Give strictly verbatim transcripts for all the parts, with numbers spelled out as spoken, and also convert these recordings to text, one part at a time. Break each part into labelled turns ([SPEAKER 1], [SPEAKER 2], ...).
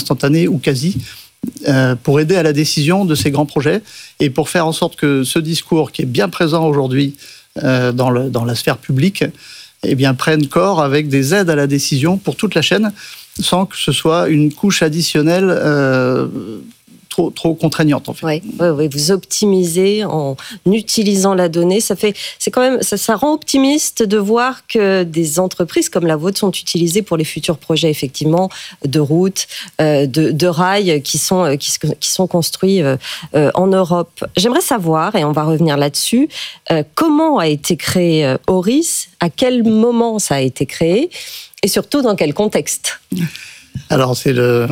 [SPEAKER 1] instantanée ou quasi, euh, pour aider à la décision de ces grands projets et pour faire en sorte que ce discours qui est bien présent aujourd'hui euh, dans, le, dans la sphère publique eh bien, prenne corps avec des aides à la décision pour toute la chaîne, sans que ce soit une couche additionnelle euh, trop, trop contraignante, en fait.
[SPEAKER 2] Oui, oui, oui, vous optimisez en utilisant la donnée. Ça fait, c'est quand même, ça, ça rend optimiste de voir que des entreprises comme la vôtre sont utilisées pour les futurs projets, effectivement, de routes, euh, de, de rails qui sont, qui, qui sont construits euh, en Europe. J'aimerais savoir, et on va revenir là-dessus, euh, comment a été créé euh, Auris, à quel moment ça a été créé, et surtout dans quel contexte ?
[SPEAKER 1] Alors, c'est le,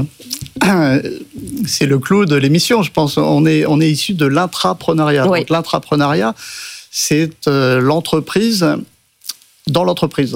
[SPEAKER 1] c'est le clou de l'émission, je pense. On est, on est issu de l'intrapreneuriat.
[SPEAKER 2] Oui.
[SPEAKER 1] Donc, l'intrapreneuriat, c'est euh, l'entreprise dans l'entreprise.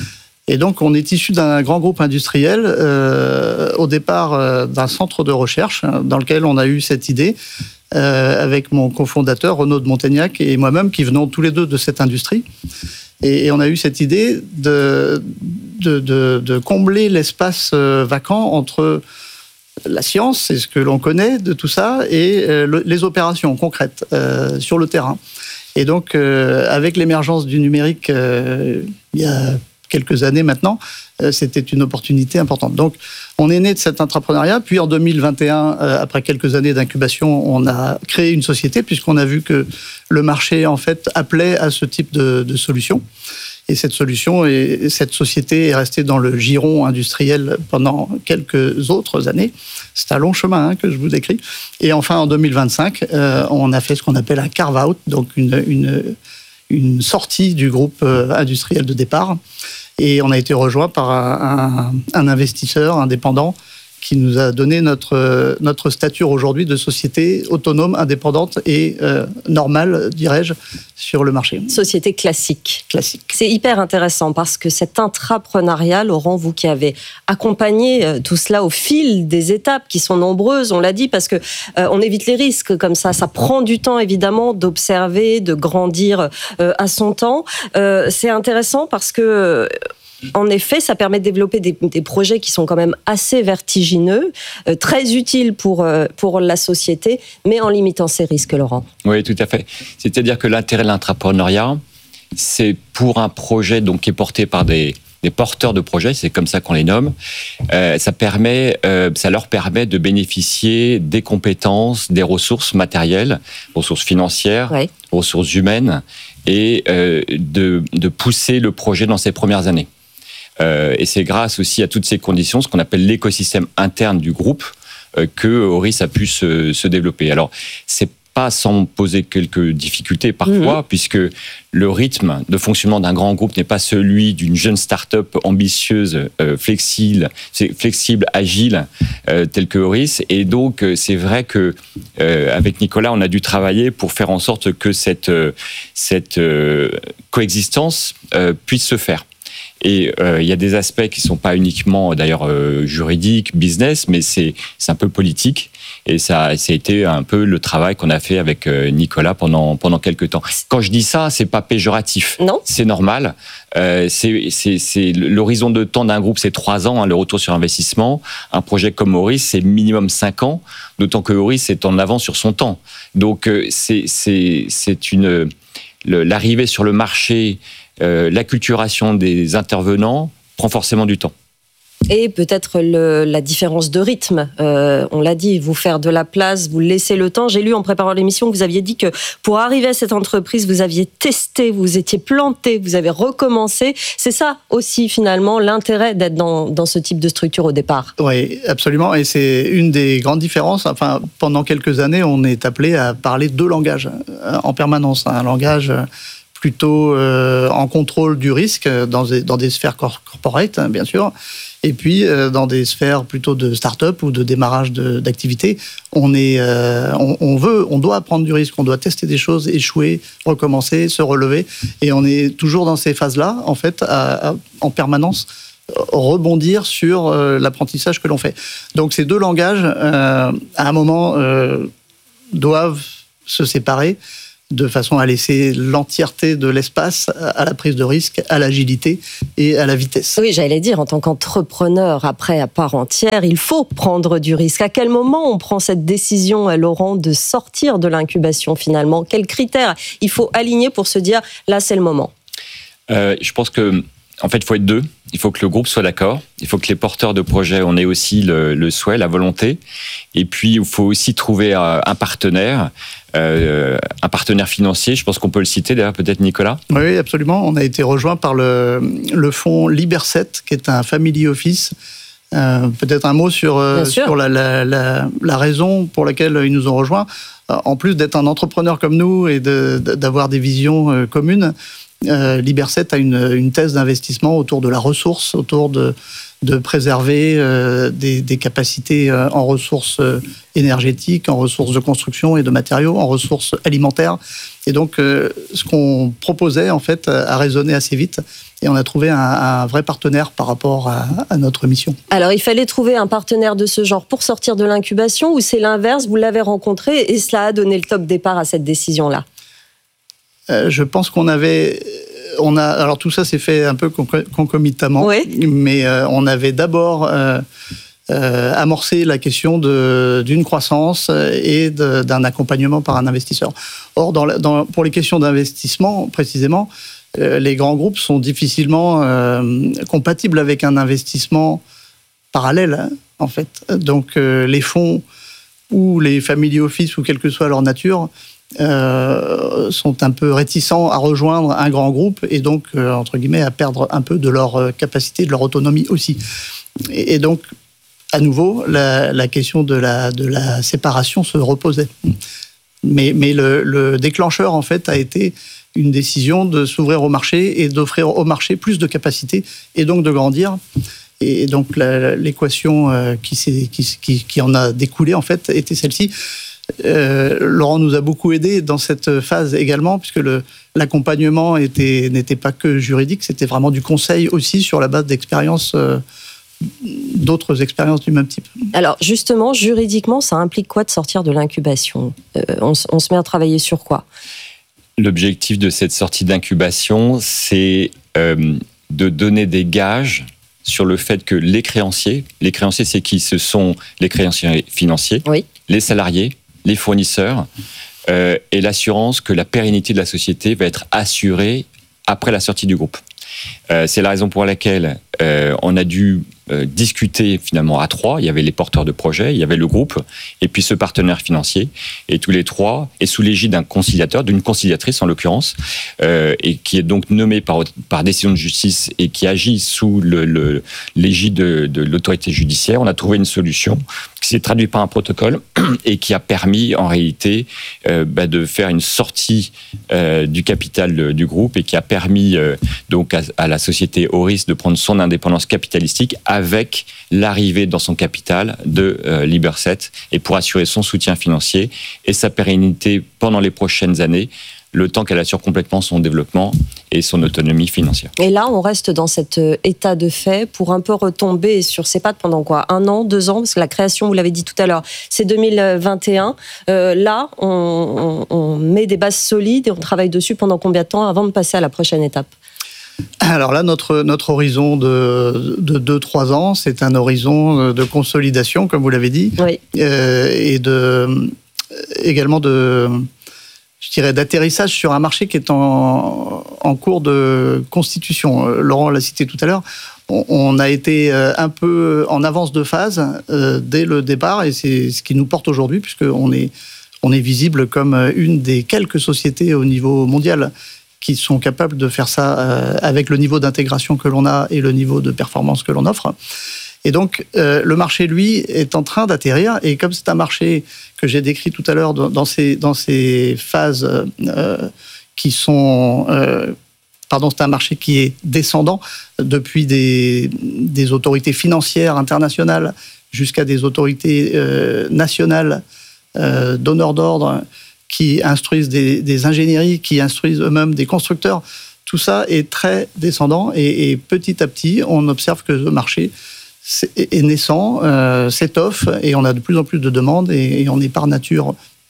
[SPEAKER 1] Et donc, on est issu d'un grand groupe industriel, euh, au départ euh, d'un centre de recherche, dans lequel on a eu cette idée, euh, avec mon cofondateur, Renaud de Montaignac, et moi-même, qui venons tous les deux de cette industrie. Et, et on a eu cette idée de... De, de, de combler l'espace vacant entre la science, c'est ce que l'on connaît de tout ça, et euh, le, les opérations concrètes euh, sur le terrain. Et donc, euh, avec l'émergence du numérique euh, il y a quelques années maintenant, euh, c'était une opportunité importante. Donc, on est né de cet entrepreneuriat, puis en deux mille vingt et un, euh, après quelques années d'incubation, on a créé une société, puisqu'on a vu que le marché, en fait, appelait à ce type de, de solution. Et cette solution, et cette société est restée dans le giron industriel pendant quelques autres années. C'est un long chemin hein, que je vous décris. Et enfin, en deux mille vingt-cinq, euh, on a fait ce qu'on appelle un carve-out, donc une, une, une sortie du groupe industriel de départ. Et on a été rejoint par un, un, un investisseur indépendant qui nous a donné notre, notre stature aujourd'hui de société autonome, indépendante et euh, normale, dirais-je, sur le marché.
[SPEAKER 2] Société classique.
[SPEAKER 1] Classique.
[SPEAKER 2] C'est hyper intéressant parce que cet intrapreneuriat, Laurent, vous qui avez accompagné tout cela au fil des étapes qui sont nombreuses, on l'a dit, parce que euh, on évite les risques comme ça. Ça prend du temps, évidemment, d'observer, de grandir euh, à son temps. Euh, c'est intéressant parce que... En effet, ça permet de développer des, des projets qui sont quand même assez vertigineux, euh, très utiles pour, euh, pour la société, mais en limitant ses risques, Laurent.
[SPEAKER 3] Oui, tout à fait. C'est-à-dire que l'intérêt de l'intrapreneuriat, c'est pour un projet donc, qui est porté par des, des porteurs de projets, c'est comme ça qu'on les nomme, euh, ça, permet, euh, ça leur permet de bénéficier des compétences, des ressources matérielles, ressources financières, ouais. ressources humaines, et euh, de, de pousser le projet dans ses premières années. Euh, et c'est grâce aussi à toutes ces conditions, ce qu'on appelle l'écosystème interne du groupe, euh, que Auris a pu se, se développer. Alors, c'est pas sans poser quelques difficultés parfois, mmh. puisque le rythme de fonctionnement d'un grand groupe n'est pas celui d'une jeune start-up ambitieuse, euh, flexible, flexible, agile, euh, telle que Auris. Et donc, c'est vrai que euh, avec Nicolas, on a dû travailler pour faire en sorte que cette, euh, cette euh, coexistence euh, puisse se faire. Et euh, il y a des aspects qui ne sont pas uniquement d'ailleurs euh, juridiques, business, mais c'est, c'est un peu politique. Et ça, ça a été un peu le travail qu'on a fait avec euh, Nicolas pendant, pendant quelques temps. Quand je dis ça, ce n'est pas péjoratif.
[SPEAKER 2] Non.
[SPEAKER 3] C'est normal. Euh, c'est, c'est, c'est l'horizon de temps d'un groupe, c'est trois ans, hein, le retour sur investissement. Un projet comme Auris, c'est minimum cinq ans, d'autant que Auris est en avance sur son temps. Donc, euh, c'est, c'est, c'est une, le, l'arrivée sur le marché, Euh, l'acculturation des intervenants prend forcément du temps.
[SPEAKER 2] Et peut-être le, la différence de rythme. Euh, on l'a dit, vous faire de la place, vous laisser le temps. J'ai lu en préparant l'émission que vous aviez dit que pour arriver à cette entreprise, vous aviez testé, vous étiez planté, vous avez recommencé. C'est ça aussi finalement l'intérêt d'être dans, dans ce type de structure au départ.
[SPEAKER 1] Oui, absolument. Et c'est une des grandes différences. Enfin, pendant quelques années, on est appelé à parler deux langages en permanence. Un langage plutôt euh, en contrôle du risque dans des, dans des sphères corporate, hein, bien sûr, et puis euh, dans des sphères plutôt de start-up ou de démarrage de, d'activité. On, est, euh, on, on veut, on doit prendre du risque, on doit tester des choses, échouer, recommencer, se relever, et on est toujours dans ces phases-là, en fait, à, à, en permanence, rebondir sur euh, l'apprentissage que l'on fait. Donc ces deux langages, euh, à un moment, euh, doivent se séparer, de façon à laisser l'entièreté de l'espace à la prise de risque, à l'agilité et à la vitesse.
[SPEAKER 2] Oui, j'allais dire, en tant qu'entrepreneur, après, à part entière, il faut prendre du risque. À quel moment on prend cette décision, Laurent, de sortir de l'incubation finalement? Quels critères il faut aligner pour se dire, là, c'est le moment?
[SPEAKER 3] euh, Je pense que En fait, il faut être deux. Il faut que le groupe soit d'accord. Il faut que les porteurs de projets en aient aussi le, le souhait, la volonté. Et puis, il faut aussi trouver un partenaire, euh, un partenaire financier. Je pense qu'on peut le citer, d'ailleurs, peut-être Nicolas.
[SPEAKER 1] Oui, absolument. On a été rejoint par le, le fonds Liberset, qui est un family office. Euh, peut-être un mot sur, euh, sur la, la, la, la raison pour laquelle ils nous ont rejoints. En plus d'être un entrepreneur comme nous et de, d'avoir des visions euh, communes, Euh, Liberset a une, une thèse d'investissement autour de la ressource, autour de, de préserver euh, des, des capacités euh, en ressources euh, énergétiques, en ressources de construction et de matériaux, en ressources alimentaires. Et donc, euh, ce qu'on proposait, en fait, a résonné assez vite. Et on a trouvé un, un vrai partenaire par rapport à, à notre mission.
[SPEAKER 2] Alors, il fallait trouver un partenaire de ce genre pour sortir de l'incubation, ou c'est l'inverse, vous l'avez rencontré et cela a donné le top départ à cette décision-là?
[SPEAKER 1] Euh, je pense qu'on avait, on a, alors tout ça s'est fait un peu concomitamment,
[SPEAKER 2] oui.
[SPEAKER 1] mais euh, on avait d'abord euh, euh, amorcé la question de, d'une croissance et de, d'un accompagnement par un investisseur. Or, dans, dans, pour les questions d'investissement, précisément, euh, les grands groupes sont difficilement euh, compatibles avec un investissement parallèle, hein, en fait. Donc, euh, les fonds ou les family office, ou quelle que soit leur nature, Euh, sont un peu réticents à rejoindre un grand groupe et donc, euh, entre guillemets, à perdre un peu de leur capacité, de leur autonomie aussi. Et, et donc, à nouveau, la, la question de la, de la séparation se reposait. Mais, mais le, le déclencheur, en fait, a été une décision de s'ouvrir au marché et d'offrir au marché plus de capacités et donc de grandir. Et donc, la, l'équation qui, s'est, qui, qui, qui en a découlé, en fait, était celle-ci. Euh, Laurent nous a beaucoup aidé dans cette phase également, puisque le, l'accompagnement était, n'était pas que juridique, c'était vraiment du conseil aussi sur la base d'expériences, euh, d'autres expériences du même type.
[SPEAKER 2] Alors justement, juridiquement, ça implique quoi de sortir de l'incubation? euh, on, on se met à travailler sur quoi?
[SPEAKER 3] L'objectif de cette sortie d'incubation, c'est euh, de donner des gages sur le fait que les créanciers, les créanciers c'est qui? Ce sont les créanciers financiers,
[SPEAKER 2] oui.
[SPEAKER 3] les salariés, les fournisseurs, euh, et l'assurance que la pérennité de la société va être assurée après la sortie du groupe. Euh, c'est la raison pour laquelle euh, on a dû euh, discuter finalement à trois. Il y avait les porteurs de projets, il y avait le groupe, et puis ce partenaire financier. Et tous les trois, et sous l'égide d'un conciliateur, d'une conciliatrice en l'occurrence, euh, et qui est donc nommée par, par décision de justice et qui agit sous le, le, l'égide de, de l'autorité judiciaire, on a trouvé une solution qui s'est traduite par un protocole et qui a permis en réalité euh, bah, de faire une sortie euh, du capital de, du groupe et qui a permis euh, donc à, à la société Auris de prendre son indépendance capitalistique avec l'arrivée dans son capital de euh, Liberset et pour assurer son soutien financier et sa pérennité pendant les prochaines années, le temps qu'elle assure complètement son développement et son autonomie financière.
[SPEAKER 2] Et là, on reste dans cet état de fait pour un peu retomber sur ses pattes pendant quoi? Un an, deux ans? Parce que la création, vous l'avez dit tout à l'heure, c'est deux mille vingt et un. Euh, là, on, on, on met des bases solides et on travaille dessus pendant combien de temps avant de passer à la prochaine étape?
[SPEAKER 1] Alors là, notre, notre horizon de, de deux à trois ans, c'est un horizon de consolidation, comme vous l'avez dit,
[SPEAKER 2] oui.
[SPEAKER 1] euh, et de, également de... je dirais, d'atterrissage sur un marché qui est en, en cours de constitution. Laurent l'a cité tout à l'heure. On, on a été un peu en avance de phase euh, dès le départ, et c'est ce qui nous porte aujourd'hui, puisqu'on est, on est visible comme une des quelques sociétés au niveau mondial qui sont capables de faire ça euh, avec le niveau d'intégration que l'on a et le niveau de performance que l'on offre. Et donc, euh, le marché, lui, est en train d'atterrir. Et comme c'est un marché que j'ai décrit tout à l'heure dans ces, dans ces phases euh, qui sont... Euh, pardon, c'est un marché qui est descendant depuis des, des autorités financières internationales jusqu'à des autorités euh, nationales, euh, donneurs d'ordre, qui instruisent des, des ingénieries, qui instruisent eux-mêmes des constructeurs. Tout ça est très descendant. Et, et petit à petit, on observe que le marché est naissant, euh, s'étoffe, et on a de plus en plus de demandes, et, et on est par nature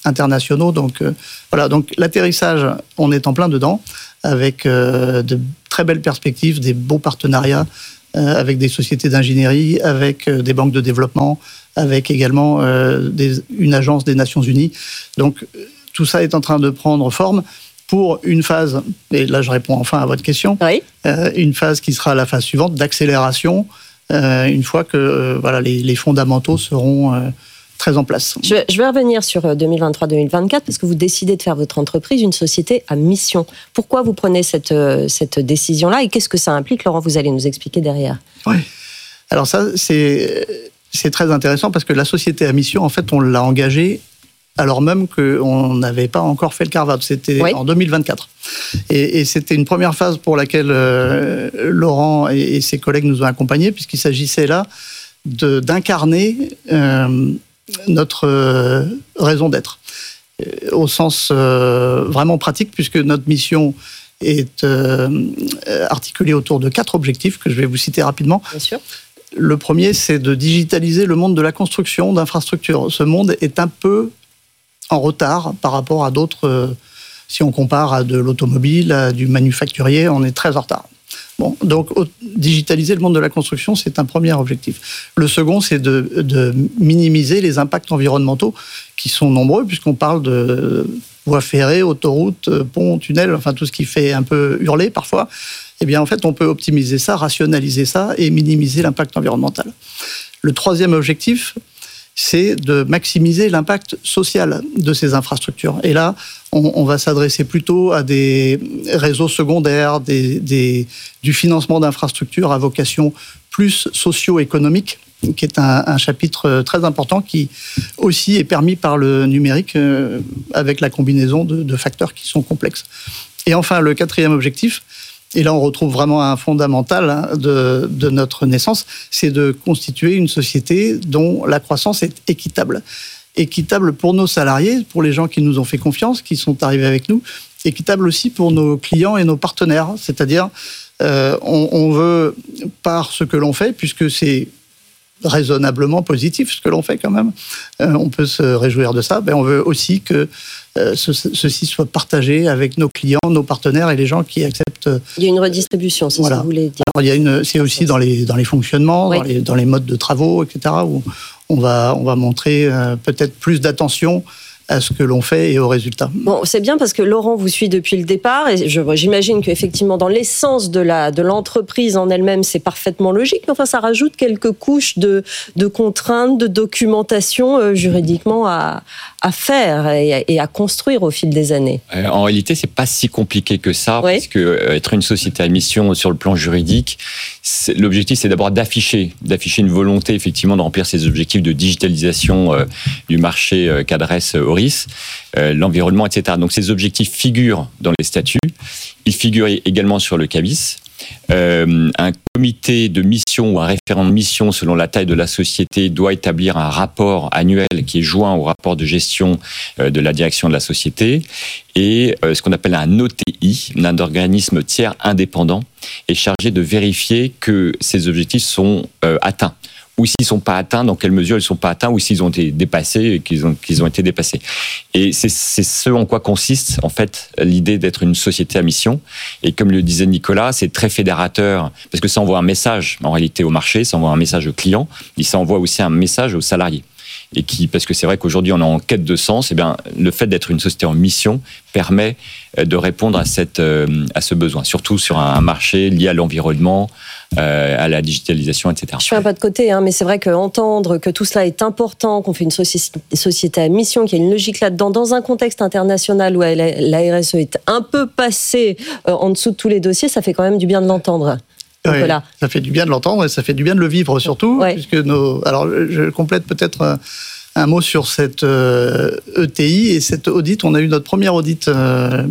[SPEAKER 1] internationaux. Donc euh, voilà, donc l'atterrissage, on est en plein dedans, avec euh, de très belles perspectives, des beaux partenariats euh, avec des sociétés d'ingénierie, avec euh, des banques de développement, avec également euh, des, une agence des Nations Unies. Donc tout ça est en train de prendre forme pour une phase, et là je réponds enfin à votre question,
[SPEAKER 2] oui.
[SPEAKER 1] euh, une phase qui sera la phase suivante d'accélération, euh, une fois que euh, voilà, les, les fondamentaux seront euh, très en place.
[SPEAKER 2] Je, je vais revenir sur deux mille vingt-trois deux mille vingt-quatre, parce que vous décidez de faire votre entreprise une société à mission. Pourquoi vous prenez cette, cette décision-là et qu'est-ce que ça implique, Laurent? Vous allez nous expliquer derrière.
[SPEAKER 1] Oui, alors ça c'est, c'est très intéressant parce que la société à mission, en fait, on l'a engagée alors même qu'on n'avait pas encore fait le carve-out. C'était oui. en deux mille vingt-quatre. Et, et c'était une première phase pour laquelle euh, Laurent et, et ses collègues nous ont accompagnés, puisqu'il s'agissait là de, d'incarner euh, notre euh, raison d'être, euh, au sens euh, vraiment pratique, puisque notre mission est euh, articulée autour de quatre objectifs que je vais vous citer rapidement.
[SPEAKER 2] Bien sûr.
[SPEAKER 1] Le premier, c'est de digitaliser le monde de la construction d'infrastructures. Ce monde est un peu en retard par rapport à d'autres, euh, si on compare à de l'automobile, à du manufacturier, on est très en retard. Bon, donc au, digitaliser le monde de la construction, c'est un premier objectif. Le second, c'est de, de minimiser les impacts environnementaux qui sont nombreux, puisqu'on parle de voies ferrées, autoroutes, ponts, tunnels, enfin tout ce qui fait un peu hurler parfois. Eh bien, en fait, on peut optimiser ça, rationaliser ça et minimiser l'impact environnemental. Le troisième objectif, c'est de maximiser l'impact social de ces infrastructures. Et là, on, on va s'adresser plutôt à des réseaux secondaires, des, des, du financement d'infrastructures à vocation plus socio-économique, qui est un, un chapitre très important qui aussi est permis par le numérique euh, avec la combinaison de, de facteurs qui sont complexes. Et enfin, le quatrième objectif, et là on retrouve vraiment un fondamental de, de notre naissance, c'est de constituer une société dont la croissance est équitable. Équitable pour nos salariés, pour les gens qui nous ont fait confiance, qui sont arrivés avec nous, équitable aussi pour nos clients et nos partenaires. C'est-à-dire, euh, on, on veut, par ce que l'on fait, puisque c'est raisonnablement positif ce que l'on fait quand même, euh, on peut se réjouir de ça, ben on veut aussi que euh, ce, ceci soit partagé avec nos clients, nos partenaires et les gens qui acceptent.
[SPEAKER 2] Il y a une redistribution, c'est voilà. Ce que vous voulez dire.
[SPEAKER 1] Alors, il y a une, c'est aussi dans les, dans les fonctionnements, oui. dans, les, dans les modes de travaux, et cetera, où on va, on va montrer euh, peut-être plus d'attention à ce que l'on fait et aux résultats.
[SPEAKER 2] Bon, c'est bien parce que Laurent vous suit depuis le départ et je, j'imagine qu'effectivement dans l'essence de, la, de l'entreprise en elle-même, c'est parfaitement logique, mais enfin ça rajoute quelques couches de, de contraintes, de documentation euh, juridiquement à, à faire et à, et à construire au fil des années.
[SPEAKER 3] Euh, en réalité, c'est pas si compliqué que ça,
[SPEAKER 2] oui.
[SPEAKER 3] parce que euh, être une société à mission sur le plan juridique, c'est, l'objectif c'est d'abord d'afficher, d'afficher une volonté effectivement de remplir ces objectifs de digitalisation euh, du marché euh, qu'adresse euh, Auris, euh, l'environnement, et cetera. Donc ces objectifs figurent dans les statuts, ils figurent également sur le CABIS. Euh, un comité de mission ou un référent de mission selon la taille de la société doit établir un rapport annuel qui est joint au rapport de gestion euh, de la direction de la société et euh, ce qu'on appelle un O T I, un organisme tiers indépendant, est chargé de vérifier que ces objectifs sont euh, atteints. Ou s'ils ne sont pas atteints, dans quelle mesure ils ne sont pas atteints, ou s'ils ont été dépassés et qu'ils ont, qu'ils ont été dépassés. Et c'est, c'est ce en quoi consiste, en fait, l'idée d'être une société à mission. Et comme le disait Nicolas, c'est très fédérateur, parce que ça envoie un message, en réalité, au marché, ça envoie un message au client, et ça envoie aussi un message aux salariés. Et qui, parce que c'est vrai qu'aujourd'hui, on est en quête de sens, et bien, le fait d'être une société en mission permet de répondre à, cette, à ce besoin, surtout sur un marché lié à l'environnement, euh, à la digitalisation, et cetera.
[SPEAKER 2] Je fais un pas de côté, hein, mais c'est vrai qu'entendre que tout cela est important, qu'on fait une soci- société à mission, qu'il y a une logique là-dedans, dans un contexte international où la R S E est un peu passée euh, en dessous de tous les dossiers, ça fait quand même du bien de l'entendre.
[SPEAKER 1] Oui, voilà. Ça fait du bien de l'entendre et ça fait du bien de le vivre surtout, ouais. puisque nos. Alors, je complète peut-être un, un mot sur cette euh, E T I et cette audit. On a eu notre premier audit euh,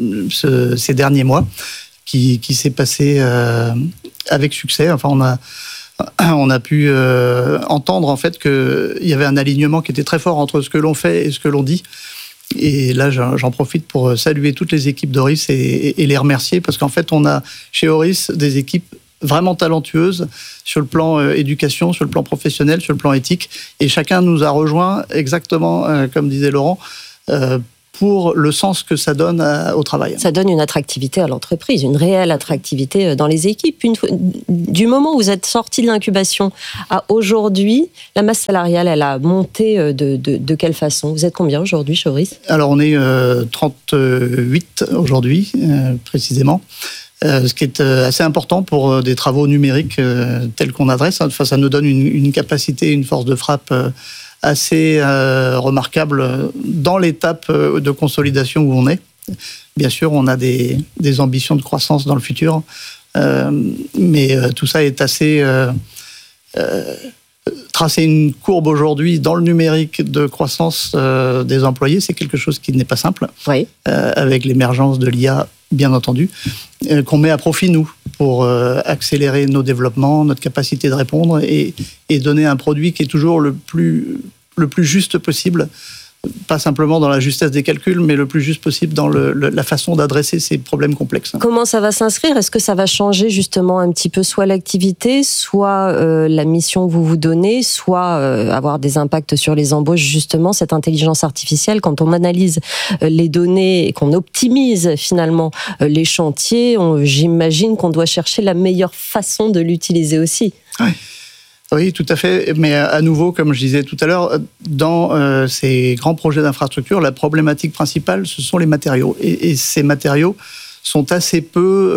[SPEAKER 1] ce, ces derniers mois, qui, qui s'est passé euh, avec succès. Enfin, on a on a pu euh, entendre en fait qu'il y avait un alignement qui était très fort entre ce que l'on fait et ce que l'on dit. Et là, j'en profite pour saluer toutes les équipes d'Auris et, et les remercier parce qu'en fait, on a chez Auris des équipes vraiment talentueuses sur le plan euh, éducation, sur le plan professionnel, sur le plan éthique. Et chacun nous a rejoint exactement, euh, comme disait Laurent, euh, pour le sens que ça donne à, au travail.
[SPEAKER 2] Ça donne une attractivité à l'entreprise, une réelle attractivité dans les équipes. Une, du moment où vous êtes sorti de l'incubation à aujourd'hui, la masse salariale, elle a monté de, de, de quelle façon? Vous êtes combien aujourd'hui, Joris? Alors,
[SPEAKER 1] on est euh, trente-huit aujourd'hui, euh, précisément. Euh, ce qui est euh, assez important pour euh, des travaux numériques euh, tels qu'on adresse. Enfin, ça nous donne une, une capacité, une force de frappe euh, assez euh, remarquable dans l'étape de consolidation où on est. Bien sûr, on a des, des ambitions de croissance dans le futur, euh, mais euh, tout ça est assez... Euh, euh, tracer une courbe aujourd'hui dans le numérique de croissance euh, des employés, c'est quelque chose qui n'est pas simple,
[SPEAKER 2] oui.
[SPEAKER 1] euh, avec l'émergence de l'I A, bien entendu, euh, qu'on met à profit, nous, pour euh, accélérer nos développements, notre capacité de répondre et, et donner un produit qui est toujours le plus, le plus juste possible, pas simplement dans la justesse des calculs, mais le plus juste possible dans le, le, la façon d'adresser ces problèmes complexes.
[SPEAKER 2] Comment ça va s'inscrire? Est-ce que ça va changer justement un petit peu soit l'activité, soit euh, la mission que vous vous donnez, soit euh, avoir des impacts sur les embauches, justement, cette intelligence artificielle, quand on analyse euh, les données et qu'on optimise finalement euh, les chantiers, on, j'imagine qu'on doit chercher la meilleure façon de l'utiliser aussi.
[SPEAKER 1] Oui. Oui, tout à fait. Mais à nouveau, comme je disais tout à l'heure, dans euh, ces grands projets d'infrastructure, la problématique principale, ce sont les matériaux. Et, et ces matériaux sont assez peu...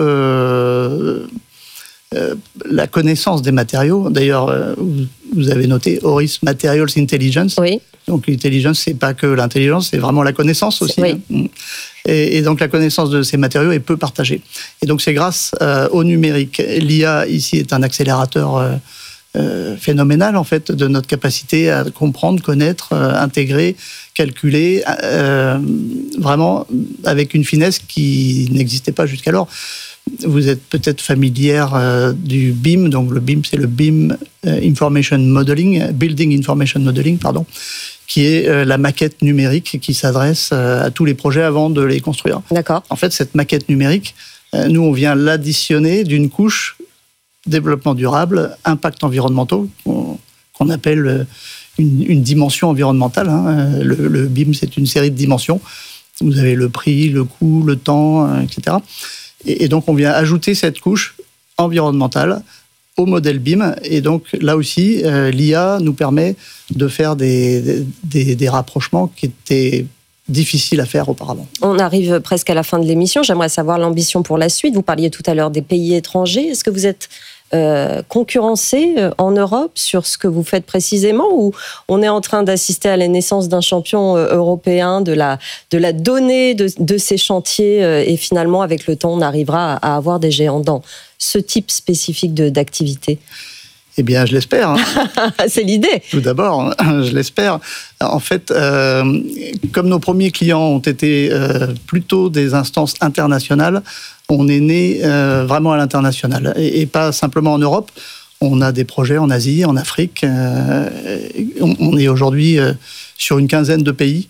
[SPEAKER 1] Euh, euh, la connaissance des matériaux. D'ailleurs, euh, vous, vous avez noté Horis Materials Intelligence.
[SPEAKER 2] Oui.
[SPEAKER 1] Donc l'intelligence, c'est pas que l'intelligence, c'est vraiment la connaissance aussi.
[SPEAKER 2] Oui.
[SPEAKER 1] Hein. Et, et donc la connaissance de ces matériaux est peu partagée. Et donc c'est grâce euh, au numérique. L'I A ici est un accélérateur... Euh, Euh, phénoménal en fait de notre capacité à comprendre, connaître, euh, intégrer, calculer, euh, vraiment avec une finesse qui n'existait pas jusqu'alors. Vous êtes peut-être familière euh, du B I M, donc le B I M c'est le B I M euh, Information Modeling, Building Information Modeling, pardon, qui est euh, la maquette numérique qui s'adresse euh, à tous les projets avant de les construire.
[SPEAKER 2] D'accord.
[SPEAKER 1] En fait, cette maquette numérique, euh, nous on vient l'additionner d'une couche développement durable, impact environnementaux, qu'on appelle une, une dimension environnementale. Hein. Le, le B I M, c'est une série de dimensions. Vous avez le prix, le coût, le temps, et cetera. Et, et donc, on vient ajouter cette couche environnementale au modèle B I M. Et donc, là aussi, euh, l'I A nous permet de faire des, des, des rapprochements qui étaient difficiles à faire auparavant.
[SPEAKER 2] On arrive presque à la fin de l'émission. J'aimerais savoir l'ambition pour la suite. Vous parliez tout à l'heure des pays étrangers. Est-ce que vous êtes euh, concurrencé en Europe sur ce que vous faites précisément, ou on est en train d'assister à la naissance d'un champion européen de la, de la donnée de, de ces chantiers et finalement, avec le temps, on arrivera à avoir des géants dans ce type spécifique de, d'activité?
[SPEAKER 1] Eh bien, je l'espère. Hein.
[SPEAKER 2] C'est l'idée.
[SPEAKER 1] Tout d'abord, je l'espère. En fait, euh, comme nos premiers clients ont été euh, plutôt des instances internationales, on est né euh, vraiment à l'international et, et pas simplement en Europe. On a des projets en Asie, en Afrique. Euh, on, on est aujourd'hui euh, sur une quinzaine de pays.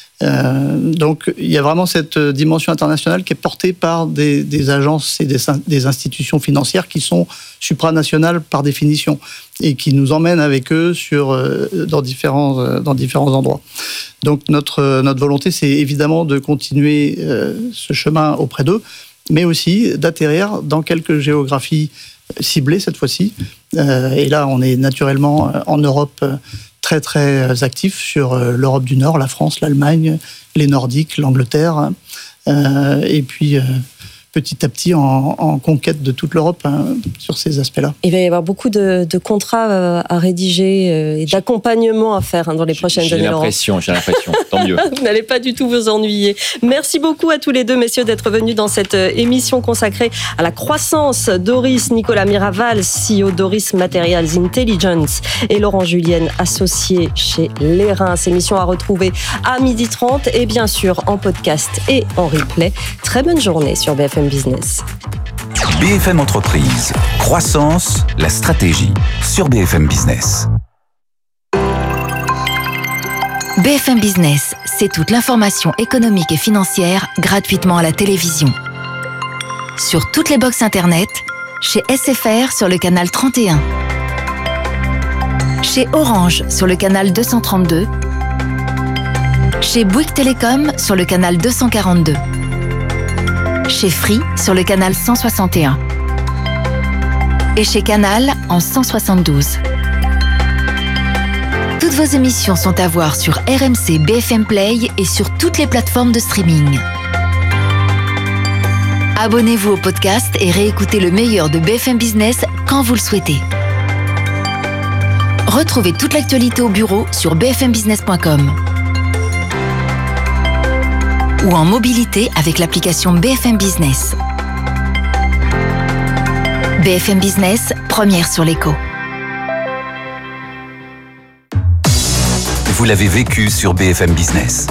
[SPEAKER 1] Euh, donc, il y a vraiment cette dimension internationale qui est portée par des, des agences et des, des institutions financières qui sont supranationales par définition et qui nous emmènent avec eux sur, euh, dans, différents, euh, dans différents endroits. Donc, notre, notre volonté, c'est évidemment de continuer euh, ce chemin auprès d'eux, mais aussi d'atterrir dans quelques géographies ciblées cette fois-ci. Euh, et là, on est naturellement en Europe très très actif sur l'Europe du Nord, la France, l'Allemagne, les Nordiques, l'Angleterre, euh, et puis euh, petit à petit en, en conquête de toute l'Europe hein, sur ces aspects-là.
[SPEAKER 2] Il va y avoir beaucoup de, de contrats à rédiger et d'accompagnement à faire hein, dans les prochaines
[SPEAKER 3] j'ai
[SPEAKER 2] années.
[SPEAKER 3] L'impression, j'ai l'impression, tant mieux.
[SPEAKER 2] Vous n'allez pas du tout vous ennuyer. Merci beaucoup à tous les deux, messieurs, d'être venus dans cette émission consacrée à la croissance. Doris Nicolas Miraval, C E O Doris Materials Intelligence, et Laurent Julienne, associé chez Lerain. Cette émission à retrouver à midi trente et bien sûr en podcast et en replay. Très bonne journée sur B F M Business.
[SPEAKER 4] B F M Entreprise. Croissance, la stratégie sur B F M Business.
[SPEAKER 5] B F M Business, c'est toute l'information économique et financière gratuitement à la télévision. Sur toutes les box internet, chez S F R sur le canal trente et un, chez Orange sur le canal deux cent trente-deux Chez Bouygues Télécom sur le canal deux cent quarante-deux. Chez Free sur le canal cent soixante et un. Et chez Canal en cent soixante-douze. Toutes vos émissions sont à voir sur R M C B F M Play et sur toutes les plateformes de streaming. Abonnez-vous au podcast et réécoutez le meilleur de B F M Business quand vous le souhaitez. Retrouvez toute l'actualité au bureau sur b f m business point com ou en mobilité avec l'application B F M Business. B F M Business, première sur l'écho.
[SPEAKER 4] Vous l'avez vécu sur B F M Business.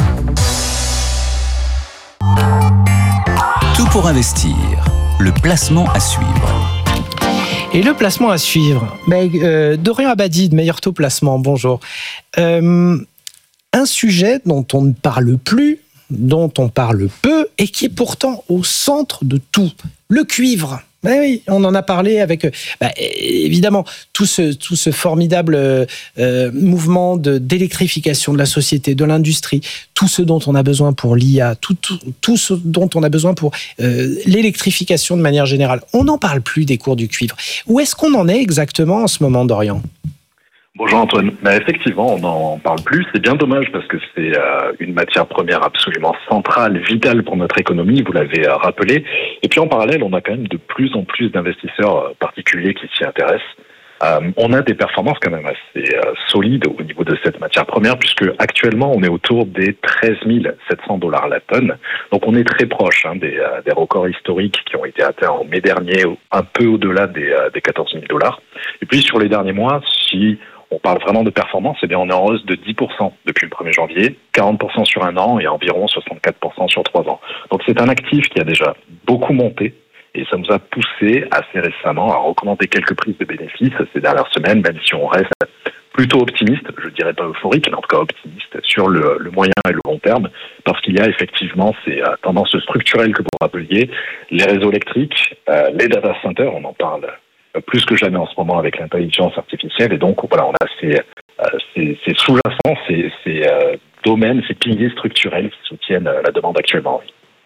[SPEAKER 4] Tout pour investir. Le placement à suivre.
[SPEAKER 6] Et le placement à suivre, ben, euh, Dorian Abadi de Meilleur Taux Placement, bonjour. Euh, un sujet dont on ne parle plus, dont on parle peu, et qui est pourtant au centre de tout, le cuivre. Ben oui, on en a parlé avec, ben, évidemment, tout ce, tout ce formidable euh, mouvement de, d'électrification de la société, de l'industrie, tout ce dont on a besoin pour l'I A, tout, tout, tout ce dont on a besoin pour euh, l'électrification de manière générale. On n'en parle plus des cours du cuivre. Où est-ce qu'on en est exactement en ce moment, Dorian ?
[SPEAKER 7] Bonjour Antoine. Bah, effectivement, on n'en parle plus. C'est bien dommage parce que c'est euh, une matière première absolument centrale, vitale pour notre économie, vous l'avez euh, rappelé. Et puis en parallèle, on a quand même de plus en plus d'investisseurs euh, particuliers qui s'y intéressent. Euh, on a des performances quand même assez euh, solides au niveau de cette matière première puisque actuellement on est autour des treize mille sept cents dollars la tonne. Donc on est très proche hein, des, euh, des records historiques qui ont été atteints en mai dernier, un peu au-delà des, euh, des quatorze mille dollars. Et puis sur les derniers mois, si on parle vraiment de performance, eh bien on est en hausse de dix pour cent depuis le premier janvier, quarante pour cent sur un an et environ soixante-quatre pour cent sur trois ans. Donc c'est un actif qui a déjà beaucoup monté et ça nous a poussé assez récemment à recommander quelques prises de bénéfices ces dernières semaines, même si on reste plutôt optimiste, je dirais pas euphorique, mais en tout cas optimiste sur le, le moyen et le long terme, parce qu'il y a effectivement ces euh, tendances structurelles que vous rappeliez, les réseaux électriques, euh, les data centers, on en parle plus que jamais en ce moment avec l'intelligence artificielle. Et donc, voilà, on a ces, euh, ces, ces sous-jacents, ces, ces euh, domaines, ces piliers structurels qui soutiennent euh, la demande actuellement.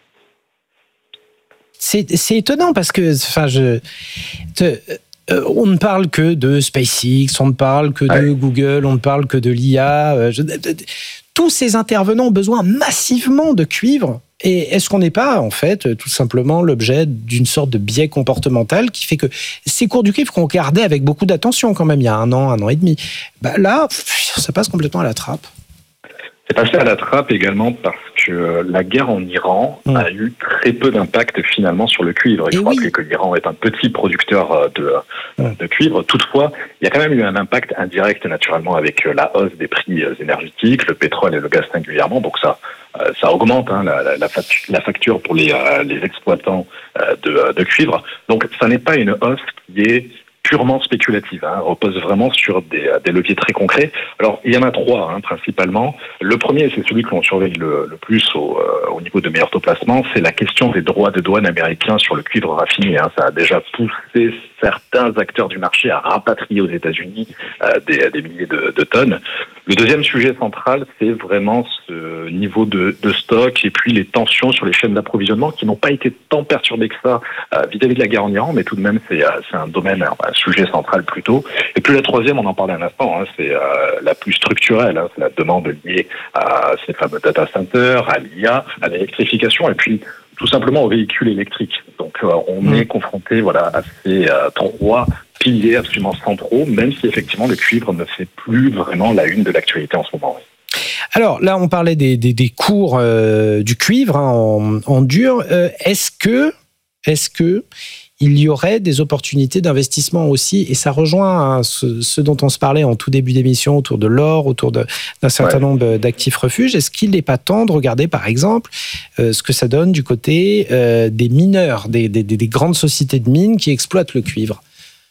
[SPEAKER 6] C'est, c'est étonnant parce que, enfin, je, te, euh, on ne parle que de SpaceX, on ne parle que de ouais. Google, on ne parle que de l'I A. Euh, je, de, de, tous ces intervenants ont besoin massivement de cuivre. Et est-ce qu'on n'est pas, en fait, tout simplement l'objet d'une sorte de biais comportemental qui fait que ces cours du cuivre qu'on regardait avec beaucoup d'attention quand même il y a un an, un an et demi, bah là, ça passe complètement à la trappe.
[SPEAKER 7] C'est passé à la trappe également parce que la guerre en Iran mmh. a eu très peu d'impact finalement sur le cuivre. Il faut oui. rappeler que l'Iran est un petit producteur de, mmh. de cuivre. Toutefois, il y a quand même eu un impact indirect naturellement avec la hausse des prix énergétiques, le pétrole et le gaz singulièrement. Donc ça, ça augmente hein, la, la, la facture pour les, les exploitants de, de cuivre. Donc ça n'est pas une hausse qui est purement spéculative, hein, repose vraiment sur des, des leviers très concrets. Alors, il y en a trois, hein, principalement. Le premier, c'est celui que l'on surveille le, le plus au, euh, au niveau de Meilleur Taux Placement, c'est la question des droits de douane américains sur le cuivre raffiné. Hein. Ça a déjà poussé certains acteurs du marché à rapatrier aux États-Unis euh, des, des milliers de, de tonnes. Le deuxième sujet central, c'est vraiment ce niveau de, de stock et puis les tensions sur les chaînes d'approvisionnement qui n'ont pas été tant perturbées que ça euh, vis-à-vis de la guerre en Iran, mais tout de même, c'est, euh, c'est un domaine, un sujet central plutôt. Et puis la troisième, on en parlait un instant, hein, c'est euh, la plus structurelle, hein, c'est la demande liée à ces fameux data centers, à l'I A, à l'électrification et puis tout simplement aux véhicules électriques. Donc euh, on mmh. est confronté voilà, à ces euh, trois piliers absolument centraux, même si effectivement le cuivre ne fait plus vraiment la une de l'actualité en ce moment.
[SPEAKER 6] Alors là, on parlait des, des, des cours euh, du cuivre hein, en, en dur. Euh, est-ce que, est-ce que il y aurait des opportunités d'investissement aussi, et ça rejoint hein, ce, ce dont on se parlait en tout début d'émission autour de l'or, autour de, d'un certain ouais. nombre d'actifs refuges. Est-ce qu'il n'est pas temps de regarder, par exemple, euh, ce que ça donne du côté euh, des mineurs, des, des, des grandes sociétés de mines qui exploitent le cuivre ?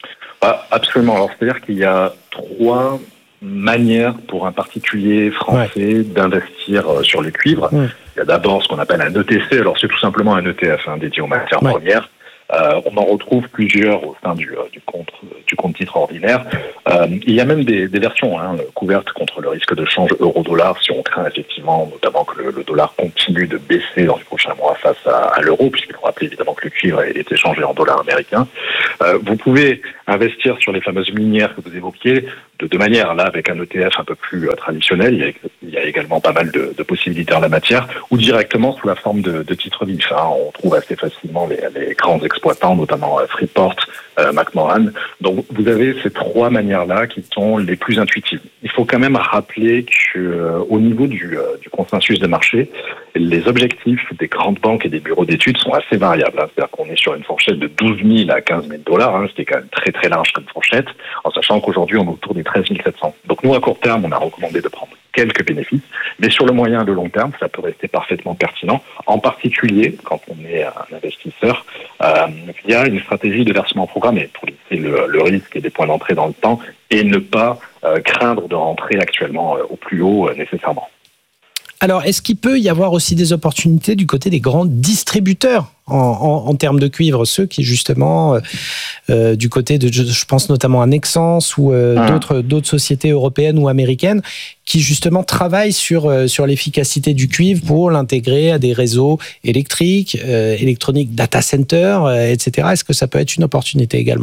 [SPEAKER 7] Ah, absolument. Alors, c'est-à-dire qu'il y a trois manière pour un particulier français ouais. d'investir sur le cuivre. Ouais. Il y a d'abord ce qu'on appelle un E T C. Alors, c'est tout simplement un E T F hein, dédié aux matières ouais. premières. Euh, on en retrouve plusieurs au sein du, du compte du compte titre ordinaire. Euh, il y a même des, des versions hein, couvertes contre le risque de change euro-dollar si on craint effectivement notamment que le, le dollar continue de baisser dans les prochains mois face à, à l'euro, puisqu'il faut rappeler évidemment que le cuivre est échangé en dollars américains. Euh, vous pouvez investir sur les fameuses minières que vous évoquiez de deux manières. Là, avec un E T F un peu plus euh, traditionnel, il y, a, il y a également pas mal de, de possibilités en la matière, ou directement sous la forme de, de titres vifs. Hein. On trouve assez facilement les, les grands exploitants, notamment euh, Freeport, euh, McMoran. Donc, vous avez ces trois manières-là qui sont les plus intuitives. Il faut quand même rappeler que, euh, au niveau du, euh, du consensus de marché, les objectifs des grandes banques et des bureaux d'études sont assez variables. Hein. C'est-à-dire qu'on est sur une fourchette de douze mille à quinze mille dollars, hein, ce qui est quand même très très large comme fourchette, en sachant qu'aujourd'hui on est autour des treize mille sept cents. Donc nous, à court terme, on a recommandé de prendre quelques bénéfices, mais sur le moyen et le long terme, ça peut rester parfaitement pertinent, en particulier quand on est un investisseur, euh, via une stratégie de versement programmé pour limiter le, le risque et des points d'entrée dans le temps et ne pas euh, craindre de rentrer actuellement euh, au plus haut euh, nécessairement.
[SPEAKER 6] Alors, est-ce qu'il peut y avoir aussi des opportunités du côté des grands distributeurs en, en, en termes de cuivre, ceux qui justement, euh, euh, du côté de, je, je pense notamment à Nexans ou euh, ah. d'autres, d'autres sociétés européennes ou américaines, qui justement travaillent sur, euh, sur l'efficacité du cuivre pour l'intégrer à des réseaux électriques, euh, électroniques, data centers, euh, et cetera. Est-ce que ça peut être une opportunité également ?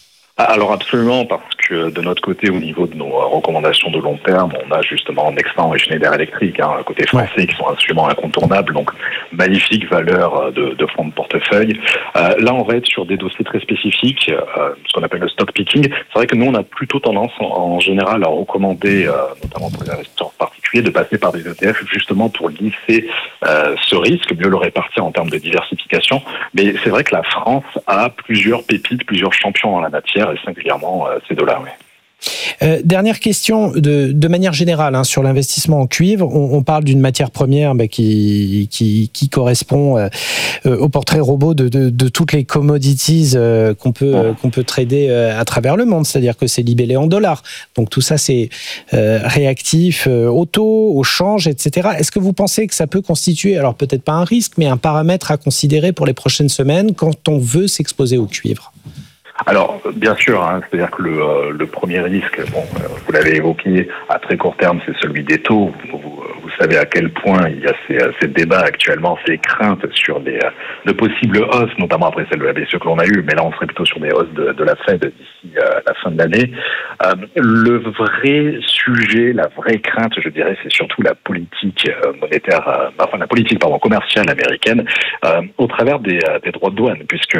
[SPEAKER 7] Alors absolument, parce que de notre côté, au niveau de nos recommandations de long terme, on a justement Nexans et Schneider Electric, hein, côté français, ouais. qui sont absolument incontournables, donc magnifique valeur de, de fonds de portefeuille. Euh, là, on va être sur des dossiers très spécifiques, euh, ce qu'on appelle le stock picking. C'est vrai que nous, on a plutôt tendance, en, en général, à recommander, euh, notamment pour les investisseurs particuliers, de passer par des E T F, justement pour lisser euh, ce risque, mieux le répartir en termes de diversification. Mais c'est vrai que la France a plusieurs pépites, plusieurs champions en la matière, et singulièrement euh, ces dollars, oui.
[SPEAKER 6] Euh, dernière question de, de manière générale hein, sur l'investissement en cuivre. On, on parle d'une matière première bah, qui, qui, qui correspond euh, au portrait robot de, de, de toutes les commodities euh, qu'on peut, euh, qu'on peut trader euh, à travers le monde. C'est-à-dire que c'est libellé en dollars. Donc tout ça, c'est euh, réactif euh, au taux, au change, et cetera. Est-ce que vous pensez que ça peut constituer, alors peut-être pas un risque, mais un paramètre à considérer pour les prochaines semaines quand on veut s'exposer au cuivre ?
[SPEAKER 7] Alors, bien sûr, hein, c'est-à-dire que le, euh, le premier risque, bon, euh, vous l'avez évoqué, à très court terme, c'est celui des taux. Vous, vous, vous savez à quel point il y a ces, ces débats actuellement, ces craintes sur des, de possibles hausses, notamment après celle de la B C E que l'on a eue, mais là on serait plutôt sur des hausses de, de la Fed d'ici euh, la fin de l'année. Euh, le vrai sujet, la vraie crainte, je dirais, c'est surtout la politique monétaire, euh, enfin la politique pardon, commerciale américaine euh, au travers des, des droits de douane, puisque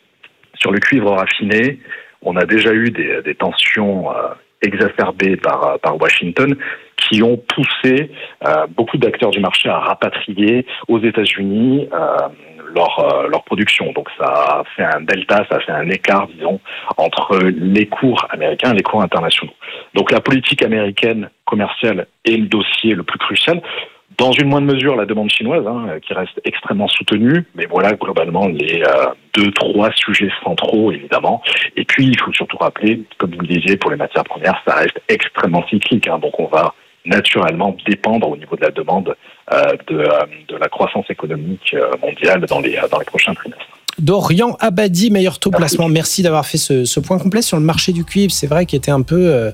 [SPEAKER 7] sur le cuivre raffiné, on a déjà eu des, des tensions euh, exacerbées par, par Washington qui ont poussé euh, beaucoup d'acteurs du marché à rapatrier aux États-Unis euh, leur, euh, leur production. Donc ça a fait un delta, ça a fait un écart, disons, entre les cours américains et les cours internationaux. Donc la politique américaine commerciale est le dossier le plus crucial. Dans une moindre mesure, la demande chinoise, hein, qui reste extrêmement soutenue, mais voilà globalement les euh, deux, trois sujets centraux, évidemment. Et puis, il faut surtout rappeler, comme vous le disiez, pour les matières premières, ça reste extrêmement cyclique. Hein, donc, on va naturellement dépendre au niveau de la demande euh, de, euh, de la croissance économique mondiale dans les, dans les prochains trimestres.
[SPEAKER 6] Dorian Abadi, meilleur taux placement. Merci d'avoir fait ce, ce point complet sur le marché du cuivre. C'est vrai qu'il était un peu, euh,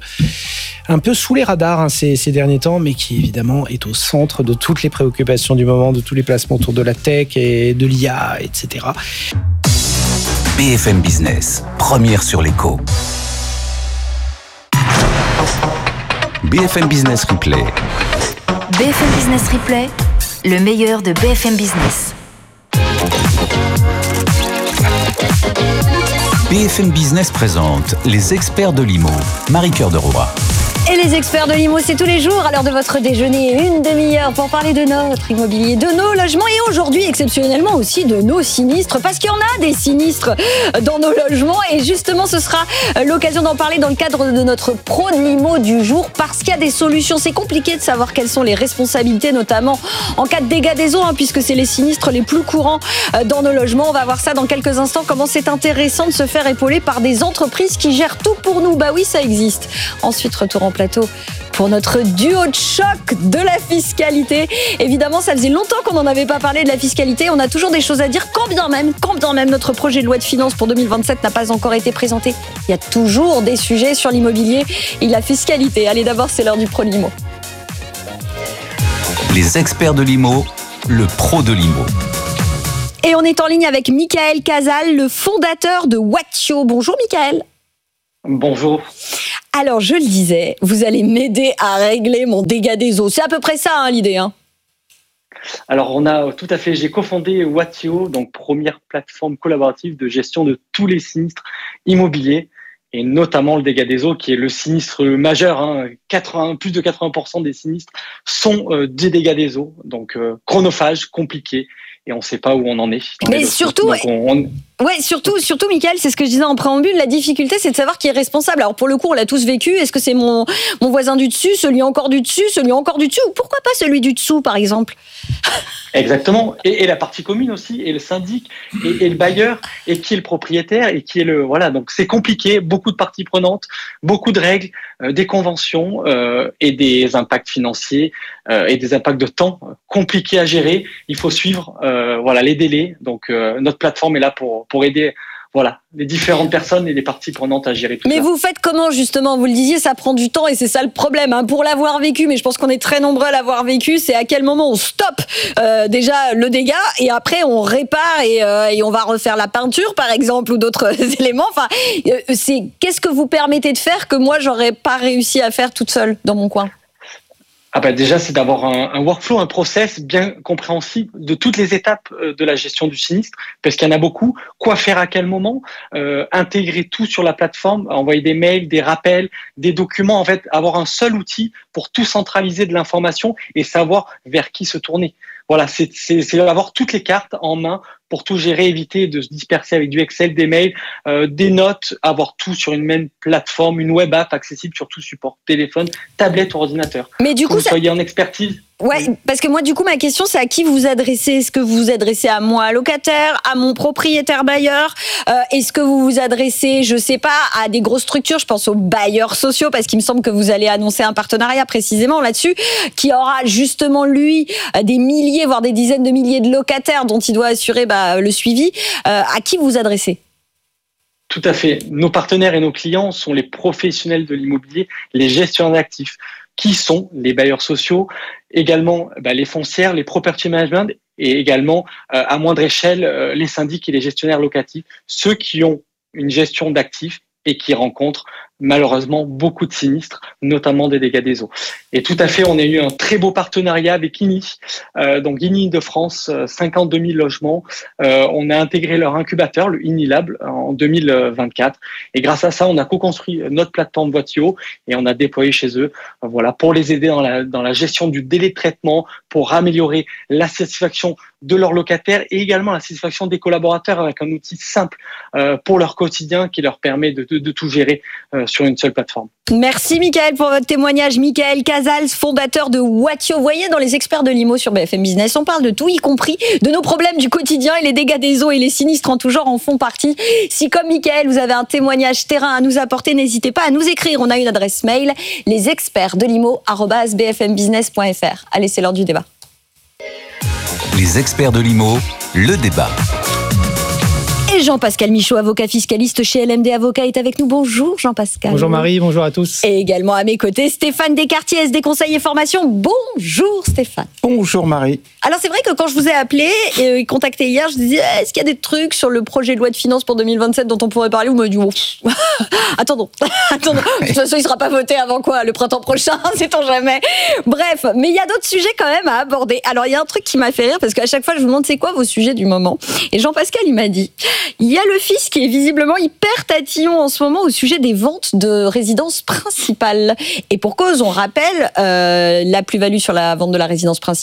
[SPEAKER 6] un peu sous les radars hein, ces, ces derniers temps, mais qui évidemment est au centre de toutes les préoccupations du moment, de tous les placements autour de la tech et de l'I A, et cetera.
[SPEAKER 4] B F M Business, première sur l'écho. B F M Business Replay.
[SPEAKER 5] B F M Business Replay, le meilleur de B F M Business.
[SPEAKER 4] B F M Business présente les experts de l'I M O. Marie-Cœur de Roy.
[SPEAKER 8] Et les experts de l'I M O, c'est tous les jours à l'heure de votre déjeuner, une demi-heure pour parler de notre immobilier, de nos logements et aujourd'hui, exceptionnellement aussi, de nos sinistres, parce qu'il y en a des sinistres dans nos logements et justement, ce sera l'occasion d'en parler dans le cadre de notre pro de l'I M O du jour parce qu'il y a des solutions. C'est compliqué de savoir quelles sont les responsabilités, notamment en cas de dégâts des eaux, hein, puisque c'est les sinistres les plus courants dans nos logements. On va voir ça dans quelques instants, comment c'est intéressant de se faire épauler par des entreprises qui gèrent tout pour nous. Bah oui, ça existe. Ensuite, retour en plateau pour notre duo de choc de la fiscalité. Évidemment, ça faisait longtemps qu'on n'en avait pas parlé de la fiscalité. On a toujours des choses à dire, quand bien même, quand bien même notre projet de loi de finances pour deux mille vingt-sept n'a pas encore été présenté. Il y a toujours des sujets sur l'immobilier et la fiscalité. Allez, d'abord, c'est l'heure du Pro de l'I M O.
[SPEAKER 4] Les experts de l'I M O, le pro de l'I M O.
[SPEAKER 8] Et on est en ligne avec Michael Casal, le fondateur de Watio. Bonjour Michael.
[SPEAKER 9] Bonjour.
[SPEAKER 8] Alors, je le disais, vous allez m'aider à régler mon dégât des eaux. C'est à peu près ça, hein, l'idée. Hein.
[SPEAKER 9] Alors, on a tout à fait, j'ai cofondé Watio, donc première plateforme collaborative de gestion de tous les sinistres immobiliers, et notamment le dégât des eaux, qui est le sinistre majeur. Hein. quatre-vingts, plus de quatre-vingts pour cent des sinistres sont euh, des dégâts des eaux, donc euh, chronophage, compliqué, et on ne sait pas où on en est.
[SPEAKER 8] Mais surtout... Donc, on, on... Ouais, surtout, surtout, Michael, c'est ce que je disais en préambule. La difficulté, c'est de savoir qui est responsable. Alors, pour le coup, on l'a tous vécu. Est-ce que c'est mon, mon voisin du dessus, celui encore du dessus, celui encore du dessus, ou pourquoi pas celui du dessous, par exemple?
[SPEAKER 9] Exactement. Et, et la partie commune aussi, et le syndic, et, et le bailleur, et qui est le propriétaire, et qui est le, voilà. Donc, c'est compliqué. Beaucoup de parties prenantes, beaucoup de règles, euh, des conventions, euh, et des impacts financiers, euh, et des impacts de temps compliqués à gérer. Il faut suivre, euh, voilà, les délais. Donc, euh, notre plateforme est là pour, pour aider, voilà, les différentes personnes et les parties prenantes à gérer tout
[SPEAKER 8] mais
[SPEAKER 9] ça.
[SPEAKER 8] Mais vous faites comment, justement? Vous le disiez, ça prend du temps et c'est ça le problème. Hein. Pour l'avoir vécu, mais je pense qu'on est très nombreux à l'avoir vécu, c'est à quel moment on stoppe euh, déjà le dégât et après on répare et, euh, et on va refaire la peinture, par exemple, ou d'autres éléments. Enfin, euh, c'est qu'est-ce que vous permettez de faire que moi, j'aurais pas réussi à faire toute seule dans mon coin?
[SPEAKER 9] Ah bah déjà, c'est d'avoir un, un workflow, un process bien compréhensible de toutes les étapes de la gestion du sinistre, parce qu'il y en a beaucoup. Quoi faire à quel moment, euh, intégrer tout sur la plateforme, envoyer des mails, des rappels, des documents, en fait, avoir un seul outil pour tout centraliser de l'information et savoir vers qui se tourner. Voilà, c'est, c'est, c'est avoir toutes les cartes en main pour tout gérer, éviter de se disperser avec du Excel, des mails, euh, des notes, avoir tout sur une même plateforme, une web app accessible sur tout support, téléphone, tablette ou ordinateur.
[SPEAKER 8] Mais du coup,
[SPEAKER 9] que vous
[SPEAKER 8] ça...
[SPEAKER 9] soyez en expertise.
[SPEAKER 8] Ouais, parce que moi, du coup, ma question, c'est à qui vous vous adressez? Est-ce que vous vous adressez à moi, locataire, à mon propriétaire bailleur? euh, Est-ce que vous vous adressez, je sais pas, à des grosses structures? Je pense aux bailleurs sociaux, parce qu'il me semble que vous allez annoncer un partenariat précisément là-dessus, qui aura justement, lui, des milliers, voire des dizaines de milliers de locataires dont il doit assurer bah, le suivi. Euh, à qui vous vous adressez?
[SPEAKER 9] Tout à fait. Nos partenaires et nos clients sont les professionnels de l'immobilier, les gestionnaires d'actifs, qui sont les bailleurs sociaux, également bah, les foncières, les property management et également euh, à moindre échelle euh, les syndics et les gestionnaires locatifs, ceux qui ont une gestion d'actifs et qui rencontrent malheureusement beaucoup de sinistres, notamment des dégâts des eaux. Et tout à fait, on a eu un très beau partenariat avec I N I, euh, donc I N I de France, cinquante-deux mille logements. Euh, on a intégré leur incubateur, le I N I Lab, en deux mille vingt-quatre. Et grâce à ça, on a co-construit notre plateforme Watio et on a déployé chez eux, euh, voilà, pour les aider dans la, dans la gestion du délai de traitement, pour améliorer la satisfaction de leurs locataires et également la satisfaction des collaborateurs avec un outil simple euh, pour leur quotidien qui leur permet de, de, de tout gérer euh, sur une seule plateforme.
[SPEAKER 8] Merci Michael pour votre témoignage. Michael Casals, fondateur de Watio. Vous voyez, dans les experts de l'I M O sur B F M Business, on parle de tout, y compris de nos problèmes du quotidien, et les dégâts des eaux et les sinistres en tout genre en font partie. Si, comme Michael, vous avez un témoignage terrain à nous apporter, n'hésitez pas à nous écrire. On a une adresse mail, lesexpertsdelimo arobase b f m business point f r. Allez, c'est l'heure du débat.
[SPEAKER 4] Les experts de l'I M O, le débat.
[SPEAKER 8] Et Jean-Pascal Michaud, avocat fiscaliste chez L M D Avocats, est avec nous. Bonjour Jean-Pascal.
[SPEAKER 6] Bonjour Marie, bonjour à tous.
[SPEAKER 8] Et également à mes côtés, Stéphane Descartiers, S D Conseil et Formation. Bonjour Stéphane.
[SPEAKER 10] Bonjour Marie.
[SPEAKER 8] Alors c'est vrai que quand je vous ai appelé et contacté hier, je disais, est-ce qu'il y a des trucs sur le projet de loi de finances pour deux mille vingt-sept dont on pourrait parler? Vous m'avez dit, oh, attendons, attendons. De toute façon, il ne sera pas voté avant quoi? Le printemps prochain, sait-on jamais. Bref, mais il y a d'autres sujets quand même à aborder. Alors il y a un truc qui m'a fait rire, parce qu'à chaque fois, je vous demande, c'est quoi vos sujets du moment? Et Jean-Pascal, il m'a dit, il y a le fisc qui est visiblement hyper tatillon en ce moment au sujet des ventes de résidences principales. Et pour cause, on rappelle, euh, la plus-value sur la vente de la résidence principale,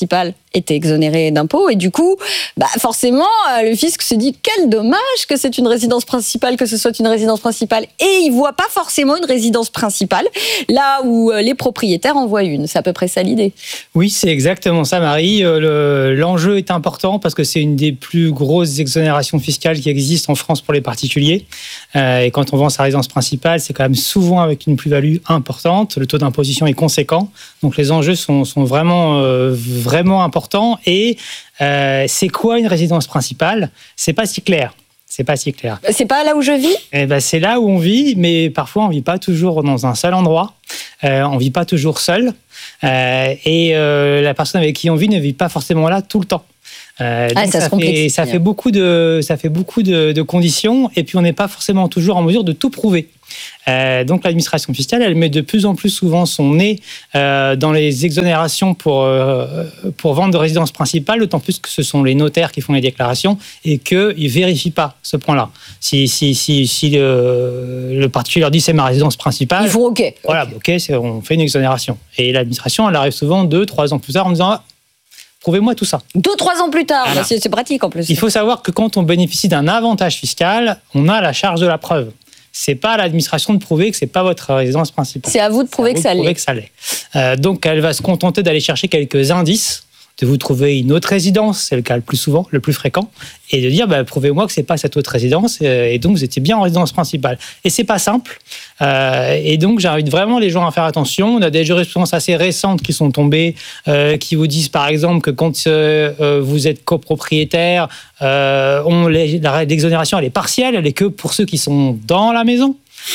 [SPEAKER 8] étaient exonérés d'impôts. Et du coup, bah forcément, le fisc se dit quel dommage que c'est une résidence principale, que ce soit une résidence principale. Et il ne voit pas forcément une résidence principale, là où les propriétaires en voient une. C'est à peu près ça l'idée.
[SPEAKER 10] Oui, c'est exactement ça, Marie. Le, l'enjeu est important parce que c'est une des plus grosses exonérations fiscales qui existent en France pour les particuliers. Euh, et quand on vend sa résidence principale, c'est quand même souvent avec une plus-value importante. Le taux d'imposition est conséquent. Donc les enjeux sont, sont vraiment, euh, vraiment importants. Et euh, c'est quoi une résidence principale ? C'est pas si clair. C'est pas si clair.
[SPEAKER 8] C'est pas là où je vis ?
[SPEAKER 10] Eh ben, c'est là où on vit, mais parfois on vit pas toujours dans un seul endroit. Euh, on vit pas toujours seul. Euh, et euh, la personne avec qui on vit ne vit pas forcément là tout le temps. Euh,
[SPEAKER 8] ah,
[SPEAKER 10] donc
[SPEAKER 8] ça,
[SPEAKER 10] ça, fait, ça fait beaucoup de, ça fait beaucoup de, de conditions, et puis on n'est pas forcément toujours en mesure de tout prouver. Euh, donc l'administration fiscale, elle met de plus en plus souvent son nez euh, dans les exonérations pour, euh, pour vente de résidence principale, d'autant plus que ce sont les notaires qui font les déclarations et qu'ils ne vérifient pas ce point-là. Si, si, si, si le, le particulier leur dit c'est ma résidence principale,
[SPEAKER 8] ils font OK.
[SPEAKER 10] Voilà, OK, c'est, on fait une exonération. Et l'administration, elle arrive souvent deux, trois ans plus tard en disant ah, prouvez-moi tout ça.
[SPEAKER 8] Deux, trois ans plus tard,
[SPEAKER 10] voilà.
[SPEAKER 8] bah c'est, c'est pratique en plus.
[SPEAKER 10] Il faut savoir que quand on bénéficie d'un avantage fiscal, on a la charge de la preuve. C'est pas à l'administration de prouver que c'est pas votre résidence principale.
[SPEAKER 8] C'est à vous de prouver, que,
[SPEAKER 10] de
[SPEAKER 8] ça
[SPEAKER 10] prouver que ça l'est. Euh, donc, elle va se contenter d'aller chercher quelques indices, de vous trouver une autre résidence, c'est le cas le plus souvent, le plus fréquent, et de dire bah, prouvez-moi que c'est pas cette autre résidence, et donc vous étiez bien en résidence principale. Et c'est pas simple. Euh, et donc, j'invite vraiment les gens à faire attention. On a des jurisprudences assez récentes qui sont tombées, euh, qui vous disent par exemple que quand euh, vous êtes copropriétaire, euh, on, les, la, l'exonération elle est partielle, elle est que pour ceux qui sont dans la maison.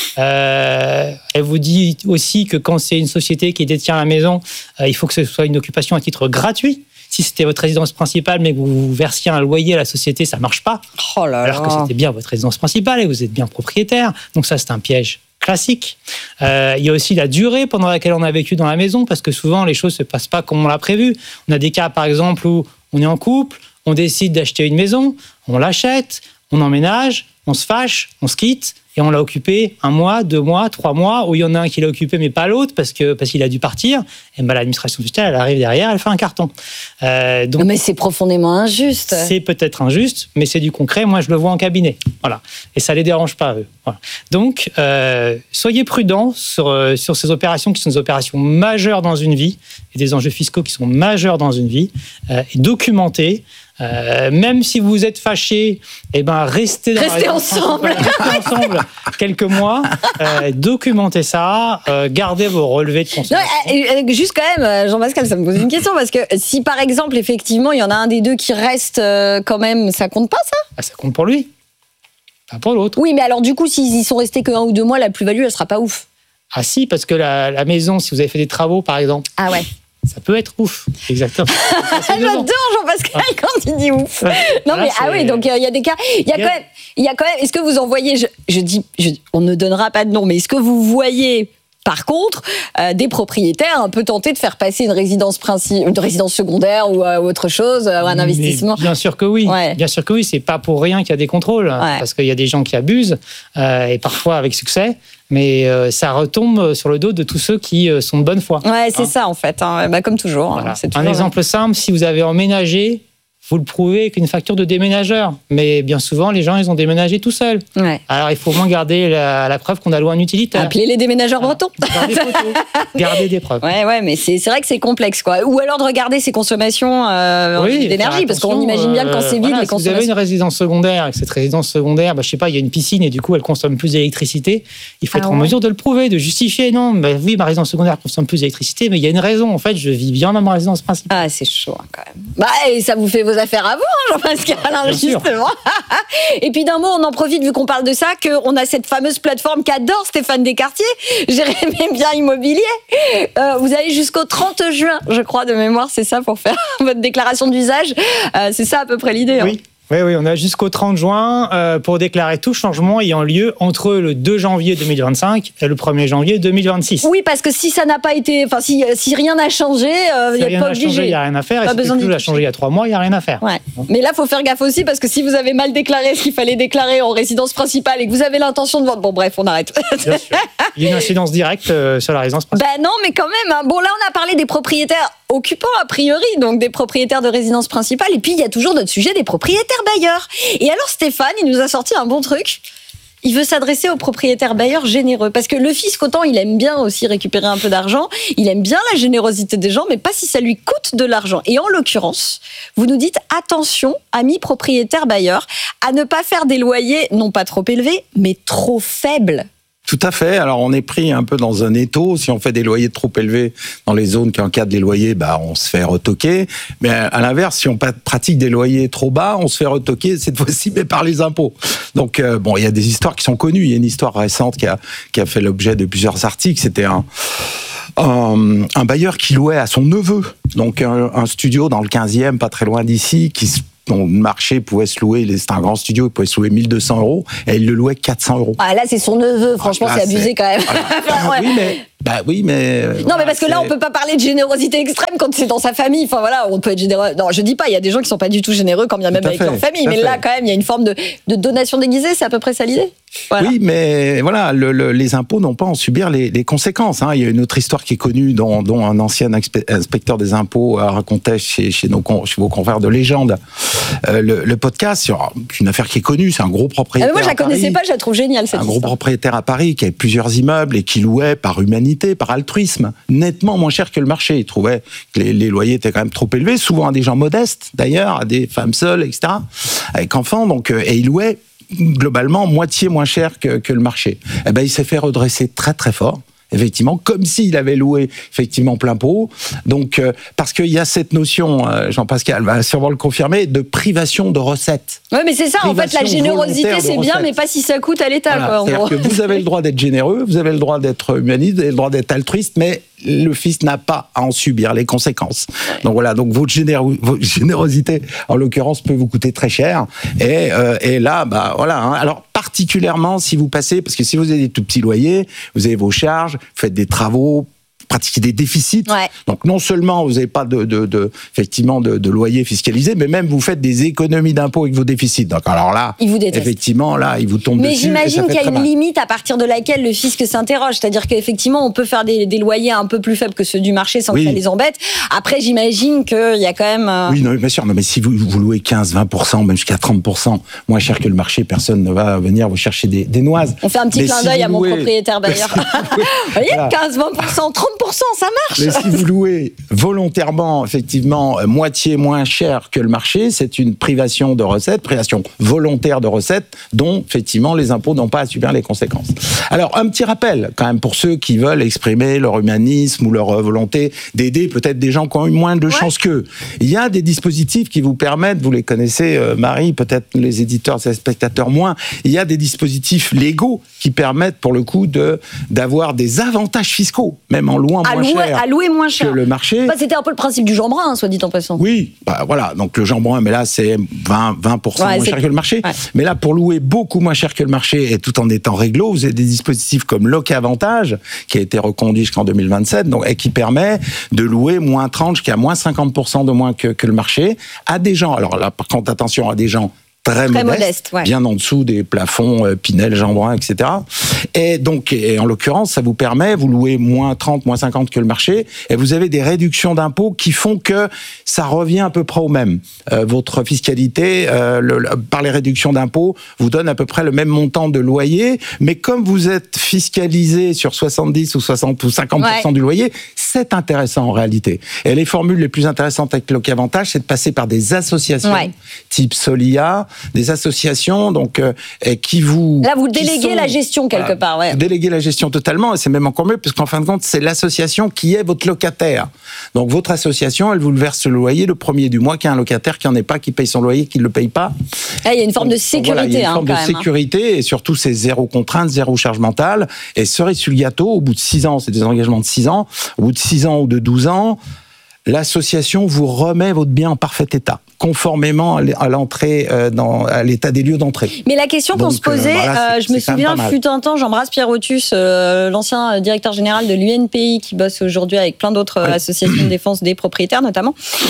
[SPEAKER 10] Euh, elle vous dit aussi que quand c'est une société qui détient la maison, euh, il faut que ce soit une occupation à titre gratuit. Si c'était votre résidence principale, mais que vous versiez un loyer à la société, ça ne marche pas.
[SPEAKER 8] Oh là
[SPEAKER 10] alors
[SPEAKER 8] là.
[SPEAKER 10] que c'était bien votre résidence principale et vous êtes bien propriétaire. Donc ça, c'est un piège classique. Euh, il y a aussi la durée pendant laquelle on a vécu dans la maison, parce que souvent, les choses ne se passent pas comme on l'a prévu. On a des cas, par exemple, où on est en couple, on décide d'acheter une maison, on l'achète, on emménage, on se fâche, on se quitte, et on l'a occupé un mois, deux mois, trois mois, où il y en a un qui l'a occupé mais pas l'autre parce que parce qu'il a dû partir. Et ben l'administration fiscale, elle arrive derrière, elle fait un carton. Euh, donc,
[SPEAKER 8] mais c'est profondément injuste.
[SPEAKER 10] C'est peut-être injuste, mais c'est du concret. Moi, je le vois en cabinet, voilà. Et ça les dérange pas eux. Voilà. Donc, euh, soyez prudents sur sur ces opérations qui sont des opérations majeures dans une vie et des enjeux fiscaux qui sont majeurs dans une vie, euh, et documentez. Euh, même si vous êtes fâchés, eh ben restez dans
[SPEAKER 8] restez ensemble,
[SPEAKER 10] restez ensemble quelques mois, euh, documentez ça, euh, gardez vos relevés de consommation.
[SPEAKER 8] Non, juste quand même, Jean-Pascal, ça me pose une question parce que si par exemple effectivement il y en a un des deux qui reste euh, quand même, ça compte pas ça ?
[SPEAKER 10] Ah, ça compte pour lui, pas pour l'autre.
[SPEAKER 8] Oui, mais alors du coup, s'ils y sont restés que un ou deux mois, la plus-value elle sera pas ouf.
[SPEAKER 10] Ah si, parce que la, la maison, si vous avez fait des travaux par exemple.
[SPEAKER 8] Ah ouais.
[SPEAKER 10] Ça peut être ouf, exactement.
[SPEAKER 8] J'adore Jean-Pascal ah. quand il dit ouf. Non
[SPEAKER 10] voilà,
[SPEAKER 8] mais
[SPEAKER 10] c'est...
[SPEAKER 8] ah oui, donc il euh, y a des cas. Il y a quand même, il y a quand même. Est-ce que vous en voyez je, je dis, je, on ne donnera pas de nom, mais est-ce que vous voyez par contre euh, des propriétaires un peu tentés de faire passer une résidence principale, une résidence secondaire ou euh, autre chose, euh, un investissement ?
[SPEAKER 10] Mais bien sûr que oui. Ouais. Bien sûr que oui. C'est pas pour rien qu'il y a des contrôles, ouais. Parce qu'il y a des gens qui abusent euh, et parfois avec succès. Mais euh, ça retombe sur le dos de tous ceux qui euh, sont de bonne foi.
[SPEAKER 8] Ouais, c'est
[SPEAKER 10] hein.
[SPEAKER 8] ça en fait. Hein. Bah, comme toujours.
[SPEAKER 10] Voilà.
[SPEAKER 8] Hein. C'est toujours
[SPEAKER 10] un exemple simple, si vous avez emménagé, vous le prouvez avec une facture de déménageur. Mais bien souvent, les gens, ils ont déménagé tout seuls.
[SPEAKER 8] Ouais. Alors,
[SPEAKER 10] il faut au moins garder la, la preuve qu'on a loué un utilitaire.
[SPEAKER 8] Appelez les déménageurs
[SPEAKER 10] voilà.
[SPEAKER 8] bretons.
[SPEAKER 10] Gardez photos. Gardez des preuves.
[SPEAKER 8] Ouais, ouais, mais c'est, c'est vrai que c'est complexe, quoi. Ou alors de regarder ses consommations euh,
[SPEAKER 10] oui,
[SPEAKER 8] d'énergie, parce qu'on imagine bien que quand c'est vide,
[SPEAKER 10] voilà,
[SPEAKER 8] les
[SPEAKER 10] si
[SPEAKER 8] consommations...
[SPEAKER 10] vous avez une résidence secondaire, et que cette résidence secondaire, bah, je sais pas, il y a une piscine et du coup, elle consomme plus d'électricité, il faut ah être ouais. en mesure de le prouver, de justifier. Non, bah, oui, ma résidence secondaire consomme plus d'électricité, mais il y a une raison. En fait, je vis bien dans ma résidence principale.
[SPEAKER 8] Ah, c'est chaud, hein, quand même. Bah, et ça vous fait vos affaires à vous, hein, Jean-Pascal, hein, justement. Et puis d'un mot, on en profite, vu qu'on parle de ça, qu'on a cette fameuse plateforme qu'adore Stéphane Descartier, Jérémy Bien Immobilier. Euh, vous avez jusqu'au trente juin, je crois, de mémoire, c'est ça, pour faire votre déclaration d'usage. Euh, c'est ça à peu près l'idée.
[SPEAKER 10] Oui.
[SPEAKER 8] Hein.
[SPEAKER 10] Oui, oui, on a jusqu'au trente juin euh, pour déclarer tout changement ayant lieu entre le deux janvier deux mille vingt-cinq et le premier janvier deux mille vingt-six.
[SPEAKER 8] Oui, parce que si ça n'a pas été, enfin si, si rien n'a changé, il euh, n'y a pas obligé.
[SPEAKER 10] Il n'y a rien à faire.
[SPEAKER 8] Pas
[SPEAKER 10] et si quelque chose a changé il y a trois mois, il n'y a rien à faire.
[SPEAKER 8] Ouais. Mais là, il faut faire gaffe aussi parce que si vous avez mal déclaré ce qu'il fallait déclarer en résidence principale et que vous avez l'intention de vendre, bon bref, on arrête.
[SPEAKER 10] Bien sûr. Il y a une incidence directe euh, sur la résidence principale.
[SPEAKER 8] Ben non, mais quand même. Hein. Bon, là, on a parlé des propriétaires occupants a priori, donc des propriétaires de résidences principales. Et puis il y a toujours notre sujet des propriétaires bailleurs. Et alors Stéphane, il nous a sorti un bon truc. Il veut s'adresser aux propriétaires bailleurs généreux. Parce que le fisc, autant il aime bien aussi récupérer un peu d'argent, il aime bien la générosité des gens, mais pas si ça lui coûte de l'argent. Et en l'occurrence, vous nous dites attention, amis propriétaires bailleurs, à ne pas faire des loyers non pas trop élevés, mais trop faibles.
[SPEAKER 11] Tout à fait. Alors, on est pris un peu dans un étau. Si on fait des loyers trop élevés dans les zones qui encadrent les loyers, bah, on se fait retoquer. Mais à l'inverse, si on pratique des loyers trop bas, on se fait retoquer cette fois-ci, mais par les impôts. Donc, euh, bon, il y a des histoires qui sont connues. Il y a une histoire récente qui a, qui a fait l'objet de plusieurs articles. C'était un, un, un bailleur qui louait à son neveu, donc un, un studio dans le quinzième, pas très loin d'ici, qui se dont le marché pouvait se louer, c'était un grand studio, il pouvait se louer mille deux cents euros, et il le louait quatre cents euros.
[SPEAKER 8] Ah là, c'est son neveu, franchement, ah, là, c'est abusé c'est... quand même.
[SPEAKER 11] Voilà. ouais. Oui, mais... Bah oui, mais...
[SPEAKER 8] Non, voilà, mais parce que là, c'est... on peut pas parler de générosité extrême quand c'est dans sa famille. Enfin voilà, on peut être généreux. Non, je dis pas, il y a des gens qui sont pas du tout généreux, quand bien même avec fait, leur famille. Mais fait. Là, quand même, il y a une forme de, de donation déguisée, c'est à peu près ça l'idée. Voilà.
[SPEAKER 11] Oui, mais voilà, le, le, les impôts n'ont pas à en subir les, les conséquences. Hein. Il y a une autre histoire qui est connue, dont, dont un ancien inspecteur des impôts racontait chez, chez, nos, chez vos confrères de Légende. Euh, le, le podcast, c'est une affaire qui est connue, c'est un gros propriétaire.
[SPEAKER 8] Ah, moi, je la connaissais
[SPEAKER 11] Paris,
[SPEAKER 8] pas, je la trouve géniale cette
[SPEAKER 11] Un
[SPEAKER 8] histoire.
[SPEAKER 11] gros propriétaire à Paris qui avait plusieurs immeubles et qui louait par humanité, par altruisme, nettement moins cher que le marché. Il trouvait que les, les loyers étaient quand même trop élevés, souvent à des gens modestes d'ailleurs, à des femmes seules, et cetera, avec enfants. Donc, et il louait globalement moitié moins cher que, que le marché. Eh ben, il s'est fait redresser très très fort. Effectivement, comme s'il avait loué effectivement plein pot. Donc, euh, parce qu'il y a cette notion, euh, Jean-Pascal va sûrement le confirmer, de privation de recettes.
[SPEAKER 8] Oui, mais c'est ça, privation en fait, la générosité, c'est bien, mais pas si ça coûte à l'État.
[SPEAKER 11] Voilà, quoi, c'est-à-dire que vous avez le droit d'être généreux, vous avez le droit d'être humaniste, vous avez le droit d'être altruiste, mais le fisc n'a pas à en subir les conséquences. Donc voilà, donc votre, généro- votre générosité, en l'occurrence, peut vous coûter très cher. Et, euh, et là, bah voilà. Hein. Alors particulièrement si vous passez, parce que si vous avez des tout petits loyers, vous avez vos charges, vous faites des travaux, pratiquer des déficits. Ouais. Donc non seulement vous n'avez pas de, de, de effectivement de, de loyer fiscalisé, mais même vous faites des économies d'impôts avec vos déficits. Donc alors là,
[SPEAKER 8] il vous déteste.
[SPEAKER 11] Effectivement là, il vous tombe
[SPEAKER 8] mais
[SPEAKER 11] dessus.
[SPEAKER 8] Mais j'imagine qu'il y a une
[SPEAKER 11] mal.
[SPEAKER 8] limite à partir de laquelle le fisc s'interroge. C'est-à-dire qu'effectivement, on peut faire des, des loyers un peu plus faibles que ceux du marché sans oui. que ça les embête. Après, j'imagine qu'il y a quand même. Euh...
[SPEAKER 11] Oui, non, bien sûr. Non, mais si vous, vous louez quinze, vingt pour cent, même jusqu'à trente pour cent moins cher que le marché, personne ne va venir vous chercher des, des noises.
[SPEAKER 8] On fait un petit mais clin si d'œil à louez... mon propriétaire bailleur. Vous voyez, voilà. quinze, vingt pour cent, trente pour cent, ça marche.
[SPEAKER 11] Mais si vous louez volontairement, effectivement, moitié moins cher que le marché, c'est une privation de recettes, privation volontaire de recettes, dont, effectivement, les impôts n'ont pas à subir les conséquences. Alors, un petit rappel, quand même, pour ceux qui veulent exprimer leur humanisme ou leur volonté d'aider peut-être des gens qui ont eu moins de ouais. chance qu'eux. Il y a des dispositifs qui vous permettent, vous les connaissez, euh, Marie, peut-être les éditeurs, les spectateurs moins, il y a des dispositifs légaux qui permettent, pour le coup, de, d'avoir des avantages fiscaux, même en louant
[SPEAKER 8] à
[SPEAKER 11] moins
[SPEAKER 8] louer,
[SPEAKER 11] cher.
[SPEAKER 8] À louer moins cher.
[SPEAKER 11] Que le marché.
[SPEAKER 8] Bah, c'était un peu le principe du Jean Brun, hein, soit dit en passant.
[SPEAKER 11] Oui, bah, voilà. Donc le Jean Brun, mais là, c'est vingt, vingt pour cent ouais, moins cher que le marché. Ouais. Mais là, pour louer beaucoup moins cher que le marché et tout en étant réglo, vous avez des dispositifs comme Locavantage, qui a été reconduit jusqu'en deux mille vingt-sept, donc, et qui permet de louer moins trente jusqu'à moins cinquante pour cent de moins que, que le marché à des gens. Alors là, par contre, attention, à des gens très, très modeste, modeste ouais. bien en dessous des plafonds euh, Pinel, Jean Brun, et cetera. Et donc, et en l'occurrence, ça vous permet, vous louez moins trente, moins cinquante que le marché, et vous avez des réductions d'impôts qui font que ça revient à peu près au même. Euh, votre fiscalité, euh, le, le, par les réductions d'impôts, vous donne à peu près le même montant de loyer, mais comme vous êtes fiscalisé sur soixante-dix ou soixante ou cinquante pour cent ouais. du loyer, c'est intéressant en réalité. Et les formules les plus intéressantes avec Locavantage, c'est de passer par des associations ouais. type Solia, des associations donc euh, qui vous
[SPEAKER 8] là vous déléguez sont, la gestion quelque voilà, part ouais.
[SPEAKER 11] vous déléguez la gestion totalement et c'est même encore mieux parce qu'en fin de compte c'est l'association qui est votre locataire. Donc votre association elle vous le verse le loyer le premier du mois, qu'il y a un locataire qui en est pas, qui paye son loyer, qui ne le paye pas.
[SPEAKER 8] Ah, il y a une forme donc, de sécurité. Voilà, il y a une
[SPEAKER 11] hein, forme de
[SPEAKER 8] même,
[SPEAKER 11] sécurité hein. Et surtout c'est zéro contrainte, zéro charge mentale et cerise sur le gâteau au bout de six ans, c'est des engagements de six ans, au bout de six ans ou de douze ans, l'association vous remet votre bien en parfait état. conformément à l'entrée, euh, dans, à l'état des lieux d'entrée.
[SPEAKER 8] Mais la question qu'on se posait, euh, voilà, euh, je me souviens, fut un temps, Jean-Bras Pierrotus, euh, l'ancien directeur général de l'U N P I, qui bosse aujourd'hui avec plein d'autres oui. associations de défense des propriétaires notamment,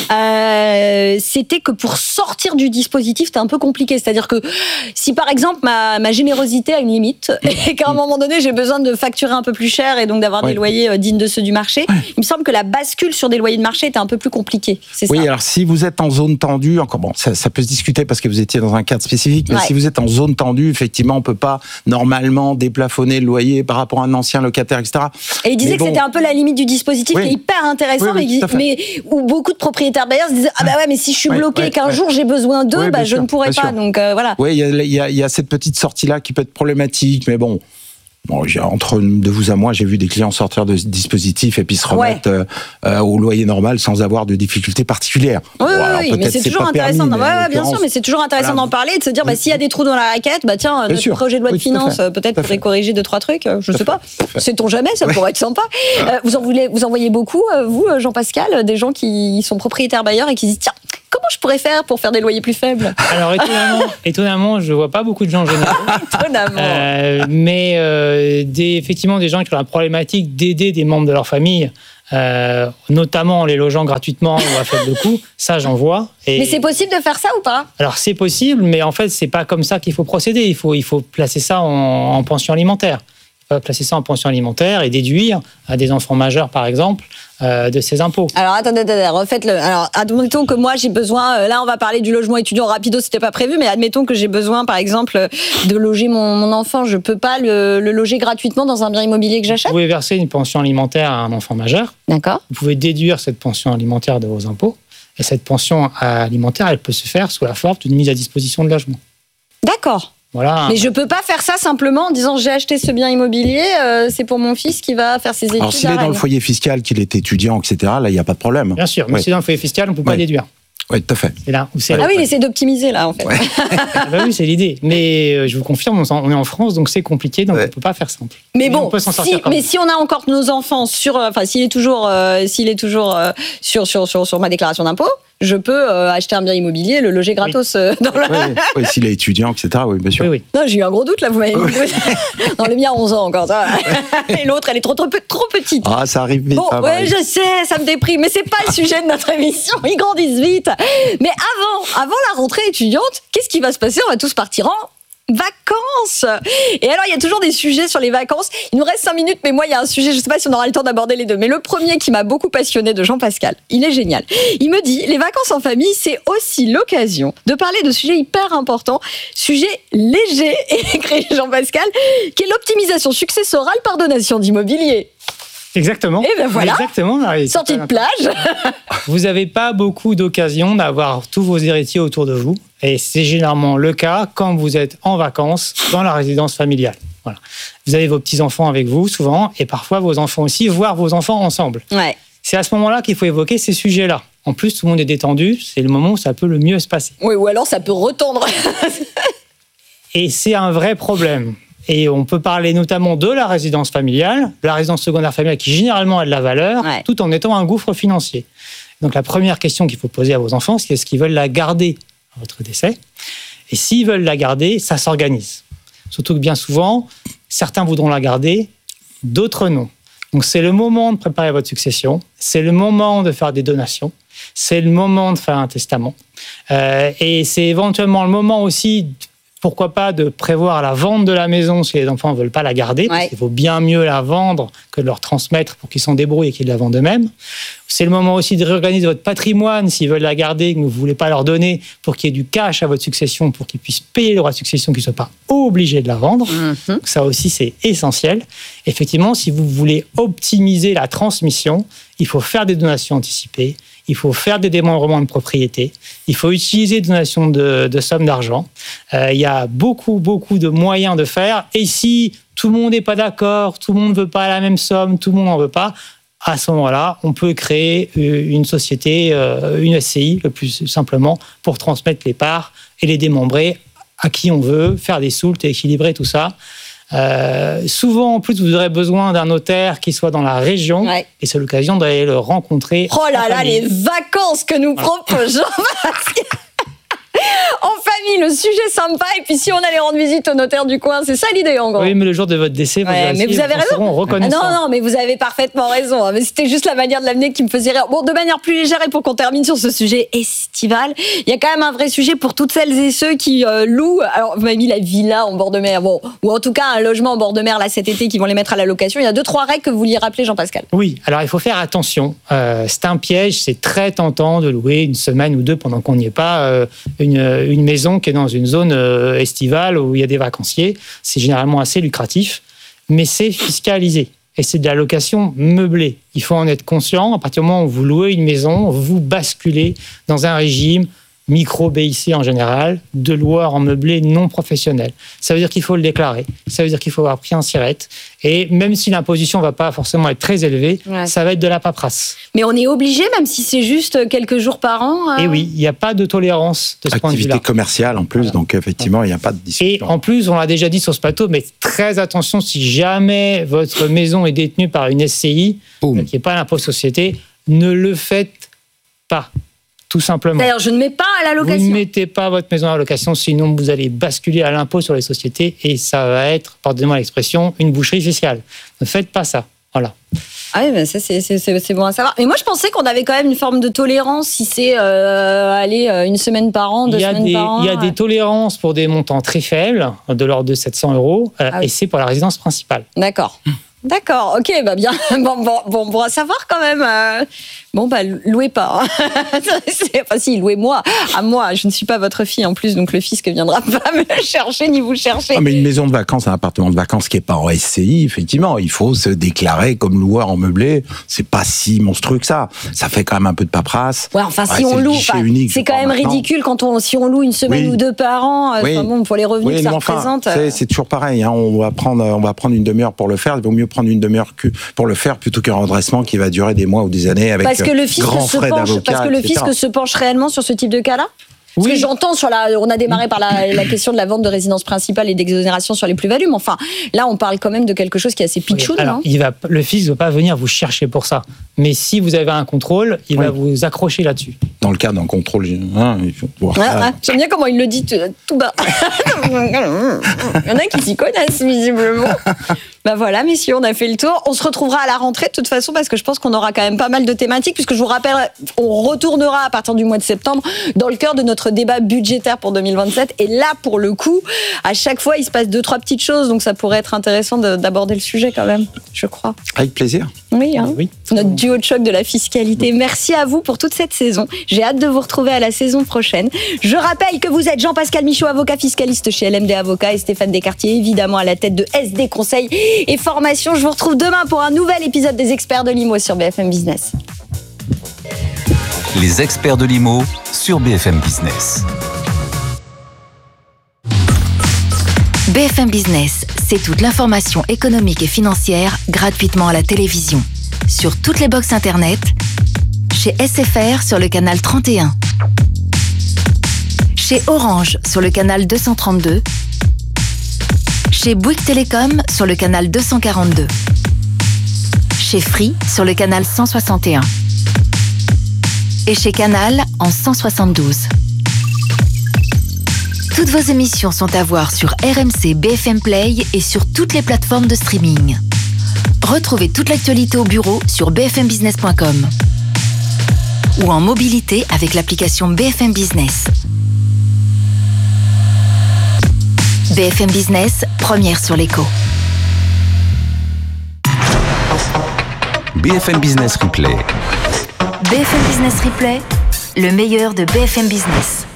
[SPEAKER 8] euh, c'était que pour sortir du dispositif, c'était un peu compliqué. C'est-à-dire que si par exemple ma, ma générosité a une limite et qu'à un moment donné j'ai besoin de facturer un peu plus cher et donc d'avoir oui. des loyers dignes de ceux du marché, oui. il me semble que la bascule sur des loyers de marché était un peu plus compliquée. C'est
[SPEAKER 11] oui,
[SPEAKER 8] ça.
[SPEAKER 11] Alors si vous êtes en zone tendue, encore bon, ça, ça peut se discuter parce que vous étiez dans un cadre spécifique, mais ouais. si vous êtes en zone tendue, effectivement, on peut pas normalement déplafonner le loyer par rapport à un ancien locataire, et cetera.
[SPEAKER 8] Et il disait mais que bon, c'était un peu la limite du dispositif, oui. qui est hyper intéressant, oui, oui, mais, mais où beaucoup de propriétaires bailleurs se disaient ah bah ouais, mais si je suis oui, bloqué, ouais, qu'un ouais. jour j'ai besoin d'eux, oui, bah je sûr, ne pourrai pas. Sûr. Donc euh, voilà.
[SPEAKER 11] Oui, il y, y, y a cette petite sortie là qui peut être problématique, mais bon. Bon, entre de vous à moi, j'ai vu des clients sortir de ce dispositif et puis se remettre ouais. euh, au loyer normal sans avoir de difficultés particulières.
[SPEAKER 8] Oui, bon, oui, oui mais c'est toujours intéressant. Permis, ouais, bien sûr, mais c'est toujours intéressant voilà. d'en parler et de se dire, bah, s'il y a des trous dans la raquette, bah tiens, bien notre sûr. projet de loi oui, de finances peut-être pourrait corriger deux trois trucs. Je ne sais pas. Sait-on jamais, ça ouais. pourrait être sympa. Euh, vous en voulez, vous en voyez beaucoup, vous, Jean-Pascal, des gens qui sont propriétaires bailleurs et qui disent, tiens, comment je pourrais faire pour faire des loyers plus faibles ?
[SPEAKER 10] Alors étonnamment, étonnamment, je vois pas beaucoup de gens généraux.
[SPEAKER 8] étonnamment.
[SPEAKER 10] Euh, mais euh, des, effectivement, des gens qui ont la problématique d'aider des membres de leur famille, euh, notamment en les logeant gratuitement ou à faible coût, ça j'en vois. Et
[SPEAKER 8] mais c'est possible de faire ça ou pas ?
[SPEAKER 10] Alors c'est possible, mais en fait c'est pas comme ça qu'il faut procéder. Il faut, il faut placer ça en, en pension alimentaire. Il faut placer ça en pension alimentaire et déduire à des enfants majeurs, par exemple, euh, de ces impôts.
[SPEAKER 8] Alors, attendez, attendez, refaites-le. Alors, admettons que moi, j'ai besoin... Euh, là, on va parler du logement étudiant rapido, c'était pas prévu, mais admettons que j'ai besoin, par exemple, de loger mon, mon enfant. Je peux pas le, le loger gratuitement dans un bien immobilier que j'achète ?
[SPEAKER 10] Vous pouvez verser une pension alimentaire à un enfant majeur.
[SPEAKER 8] D'accord.
[SPEAKER 10] Vous pouvez déduire cette pension alimentaire de vos impôts. Et cette pension alimentaire, elle peut se faire sous la forme d'une mise à disposition de logement.
[SPEAKER 8] D'accord.
[SPEAKER 10] Voilà.
[SPEAKER 8] Mais je peux pas faire ça simplement en disant j'ai acheté ce bien immobilier, euh, c'est pour mon fils qui va faire ses études.
[SPEAKER 11] Alors s'il est dans le foyer fiscal, qu'il est étudiant, et cetera, là il n'y a pas de problème.
[SPEAKER 10] Bien sûr, mais oui. si dans le foyer fiscal, on ne peut pas
[SPEAKER 11] oui.
[SPEAKER 10] déduire.
[SPEAKER 11] Oui, tout à fait.
[SPEAKER 10] C'est là où c'est
[SPEAKER 8] ah là. oui, il essaie d'optimiser là en fait.
[SPEAKER 11] Ouais.
[SPEAKER 10] ah bah oui, c'est l'idée. Mais euh, je vous confirme, on est en France, donc c'est compliqué, donc ouais. on ne peut pas faire simple.
[SPEAKER 8] Mais, mais bon, si, mais si on a encore nos enfants sur, enfin euh, s'il est toujours, euh, s'il est toujours euh, sur, sur, sur, sur ma déclaration d'impôt, je peux euh, acheter un bien immobilier, le loger gratos oui. euh, dans le...
[SPEAKER 11] Oui, oui. oui, s'il est étudiant, et cetera. Oui, bien sûr.
[SPEAKER 10] Oui, oui.
[SPEAKER 8] Non, j'ai eu un gros doute là, vous m'avez dit. Non, le mien a onze ans encore. Ça. Et l'autre, elle est trop, trop, trop petite.
[SPEAKER 11] Ah, ça arrive vite.
[SPEAKER 8] Bon, ah, ouais, je sais, ça me déprime, mais c'est pas le sujet de notre émission. Ils grandissent vite. Mais avant, avant la rentrée étudiante, qu'est-ce qui va se passer ? On va tous partir en vacances. Et alors, il y a toujours des sujets sur les vacances. Il nous reste cinq minutes, mais moi, il y a un sujet, je ne sais pas si on aura le temps d'aborder les deux, mais le premier qui m'a beaucoup passionné de Jean-Pascal, il est génial. Il me dit, les vacances en famille, c'est aussi l'occasion de parler de sujets hyper importants, sujet léger, écrit Jean-Pascal, qui est l'optimisation successorale par donation d'immobilier.
[SPEAKER 10] Exactement.
[SPEAKER 8] Et ben voilà.
[SPEAKER 10] Exactement, Marie.
[SPEAKER 8] Sortie de plage.
[SPEAKER 10] Vous n'avez pas beaucoup d'occasions d'avoir tous vos héritiers autour de vous. Et c'est généralement le cas quand vous êtes en vacances dans la résidence familiale. Voilà. Vous avez vos petits-enfants avec vous, souvent, et parfois vos enfants aussi, voire vos enfants ensemble.
[SPEAKER 8] Ouais.
[SPEAKER 10] C'est à ce moment-là qu'il faut évoquer ces sujets-là. En plus, tout le monde est détendu. C'est le moment où ça peut le mieux se passer.
[SPEAKER 8] Oui, ou alors ça peut retendre.
[SPEAKER 10] Et c'est un vrai problème. Et on peut parler notamment de la résidence familiale, de la résidence secondaire familiale qui généralement a de la valeur, ouais. tout en étant un gouffre financier. Donc la première question qu'il faut poser à vos enfants, c'est est-ce qu'ils veulent la garder à votre décès ? Et s'ils veulent la garder, ça s'organise. Surtout que bien souvent, certains voudront la garder, d'autres non. Donc c'est le moment de préparer votre succession, c'est le moment de faire des donations, c'est le moment de faire un testament. Euh, et c'est éventuellement le moment aussi... Pourquoi pas de prévoir la vente de la maison si les enfants ne veulent pas la garder, ouais. parce qu'il vaut bien mieux la vendre que de leur transmettre pour qu'ils s'en débrouillent et qu'ils la vendent eux-mêmes. C'est le moment aussi de réorganiser votre patrimoine s'ils veulent la garder et que vous ne voulez pas leur donner pour qu'il y ait du cash à votre succession, pour qu'ils puissent payer le droit de succession, qu'ils ne soient pas obligés de la vendre. Mm-hmm. Donc ça aussi, c'est essentiel. Effectivement, si vous voulez optimiser la transmission, il faut faire des donations anticipées. Il faut faire des démembrements de propriété. Il faut utiliser des donations de, de sommes d'argent. Euh, il y a beaucoup, beaucoup de moyens de faire. Et si tout le monde n'est pas d'accord, tout le monde ne veut pas la même somme, tout le monde n'en veut pas, à ce moment-là, on peut créer une société, une S C I, le plus simplement, pour transmettre les parts et les démembrer à qui on veut, faire des soultes et équilibrer tout ça. Euh, souvent, en plus, vous aurez besoin d'un notaire qui soit dans la région, ouais. et c'est l'occasion d'aller le rencontrer.
[SPEAKER 8] Oh là là, les vacances que nous propose Jean-Pascal. En famille, le sujet sympa, et puis si on allait rendre visite au notaire du coin, c'est ça l'idée en gros.
[SPEAKER 10] Oui, mais le jour de votre décès, vous,
[SPEAKER 8] ouais, mais vous avez raison. Ah
[SPEAKER 10] non,
[SPEAKER 8] non, mais vous avez parfaitement raison. Mais c'était juste la manière de l'amener qui me faisait rire. Bon, de manière plus légère, et pour qu'on termine sur ce sujet estival, il y a quand même un vrai sujet pour toutes celles et ceux qui euh, louent. Alors, vous m'avez mis la villa en bord de mer, bon, ou en tout cas un logement en bord de mer là cet été qui vont les mettre à la location. Il y a deux trois règles que vous vouliez rappeler, Jean-Pascal.
[SPEAKER 10] Oui, alors il faut faire attention. Euh, c'est un piège. C'est très tentant de louer une semaine ou deux pendant qu'on n'y est pas euh, une, une maison qui est dans une zone euh, estivale où il y a des vacanciers. C'est généralement assez lucratif, mais c'est fiscalisé. Et c'est de la location meublée. Il faut en être conscient. À partir du moment où vous louez une maison, vous basculez dans un régime micro-B I C en général, de loueur en meublé non professionnel. Ça veut dire qu'il faut le déclarer. Ça veut dire qu'il faut avoir pris un SIRET. Et même si l'imposition ne va pas forcément être très élevée, ouais. ça va être de la paperasse.
[SPEAKER 8] Mais on est obligé, même si c'est juste quelques jours par an. Euh...
[SPEAKER 10] Et oui, il n'y a pas de tolérance de ce
[SPEAKER 11] Activité
[SPEAKER 10] point de vue-là.
[SPEAKER 11] Activité commerciale en plus, voilà. Donc effectivement, il n'y a pas de discussion.
[SPEAKER 10] Et en plus, on l'a déjà dit sur ce plateau, mais très attention, si jamais votre maison est détenue par une S C I, Boum. qui n'est pas l'impôt société, ne le faites pas. Tout simplement.
[SPEAKER 8] D'ailleurs, je ne mets pas à la location.
[SPEAKER 10] Vous ne mettez pas votre maison à la location, sinon vous allez basculer à l'impôt sur les sociétés et ça va être, pardonnez-moi l'expression, une boucherie fiscale. Ne faites pas ça. Voilà.
[SPEAKER 8] Ah oui, mais ça, c'est, c'est, c'est bon à savoir. Mais moi, je pensais qu'on avait quand même une forme de tolérance si c'est euh, aller une semaine par an, deux semaines
[SPEAKER 10] des,
[SPEAKER 8] par an.
[SPEAKER 10] Il y a ouais. des tolérances pour des montants très faibles, de l'ordre de sept cents euros, euh, ah oui. et c'est pour la résidence principale.
[SPEAKER 8] D'accord. D'accord, ok, bah bien, bon, bon, bon, bon à savoir quand même. Euh... Bon, bah, louez pas. Hein. C'est... Enfin, si, louez-moi. À moi, je ne suis pas votre fille en plus, donc le fisc ne viendra pas me chercher ni vous chercher.
[SPEAKER 11] Ah, mais une maison de vacances, un appartement de vacances qui n'est pas en S C I, effectivement, il faut se déclarer comme loueur en meublé. C'est pas si monstrueux que ça. Ça fait quand même un peu de paperasse.
[SPEAKER 8] Ouais, enfin, si ouais, on loue, enfin, unique, c'est quand même maintenant. ridicule quand on, si on loue une semaine oui. ou deux par an. Oui. Enfin, bon, pour les revenus oui, que ça enfin, représente.
[SPEAKER 11] C'est, c'est toujours pareil. Hein. On va prendre, on va prendre une demi-heure pour le faire. Il vaut mieux prendre une demi-heure que pour le faire plutôt qu'un redressement qui va durer des mois ou des années avec
[SPEAKER 8] parce que le fisc
[SPEAKER 11] grand
[SPEAKER 8] se
[SPEAKER 11] frais
[SPEAKER 8] penche,
[SPEAKER 11] d'avocat,
[SPEAKER 8] parce que le
[SPEAKER 11] et cetera.
[SPEAKER 8] fisc se penche réellement sur ce type de cas-là. Parce oui. que j'entends sur la, on a démarré par la, la question de la vente de résidence principale et d'exonération sur les plus-values, mais enfin, là, on parle quand même de quelque chose qui est assez pitchoun,
[SPEAKER 10] oui. Alors,
[SPEAKER 8] non
[SPEAKER 10] il va, le fisc ne va pas venir vous chercher pour ça. Mais si vous avez un contrôle, il oui. va vous accrocher là-dessus.
[SPEAKER 11] Dans le cas d'un contrôle, hein, il faut pouvoir...
[SPEAKER 8] Ouais, ouais. J'aime bien comment il le dit tout, tout bas. Il y en a qui s'y connaissent, visiblement. Ben voilà, messieurs, on a fait le tour. On se retrouvera à la rentrée, de toute façon, parce que je pense qu'on aura quand même pas mal de thématiques, puisque je vous rappelle, on retournera à partir du mois de septembre dans le cœur de notre débat budgétaire pour deux mille vingt-sept. Et là, pour le coup, à chaque fois, il se passe deux, trois petites choses, donc ça pourrait être intéressant de, d'aborder le sujet quand même, je crois.
[SPEAKER 11] Avec plaisir.
[SPEAKER 8] Oui, hein.
[SPEAKER 10] oui.
[SPEAKER 8] Notre duo de choc de la fiscalité. Merci à vous pour toute cette saison. J'ai hâte de vous retrouver à la saison prochaine. Je rappelle que vous êtes Jean-Pascal Michaud, avocat fiscaliste chez L M D Avocats, et Stéphane Descartier, évidemment, à la tête de S D Conseil et Formation. Je vous retrouve demain pour un nouvel épisode des Experts de l'I M O sur B F M Business.
[SPEAKER 4] Les Experts de l'I M O sur B F M Business.
[SPEAKER 5] B F M Business, c'est toute l'information économique et financière gratuitement à la télévision. Sur toutes les box internet, chez S F R sur le canal trente et un, chez Orange sur le canal deux cent trente-deux, chez Bouygues Télécom sur le canal deux cent quarante-deux, chez Free sur le canal cent soixante et un et chez Canal en cent soixante-douze. Toutes vos émissions sont à voir sur R M C B F M Play et sur toutes les plateformes de streaming. Retrouvez toute l'actualité au bureau sur b f m business point com ou en mobilité avec l'application B F M Business. B F M Business, première sur l'écho.
[SPEAKER 4] B F M Business Replay.
[SPEAKER 5] B F M Business Replay, le meilleur de B F M Business.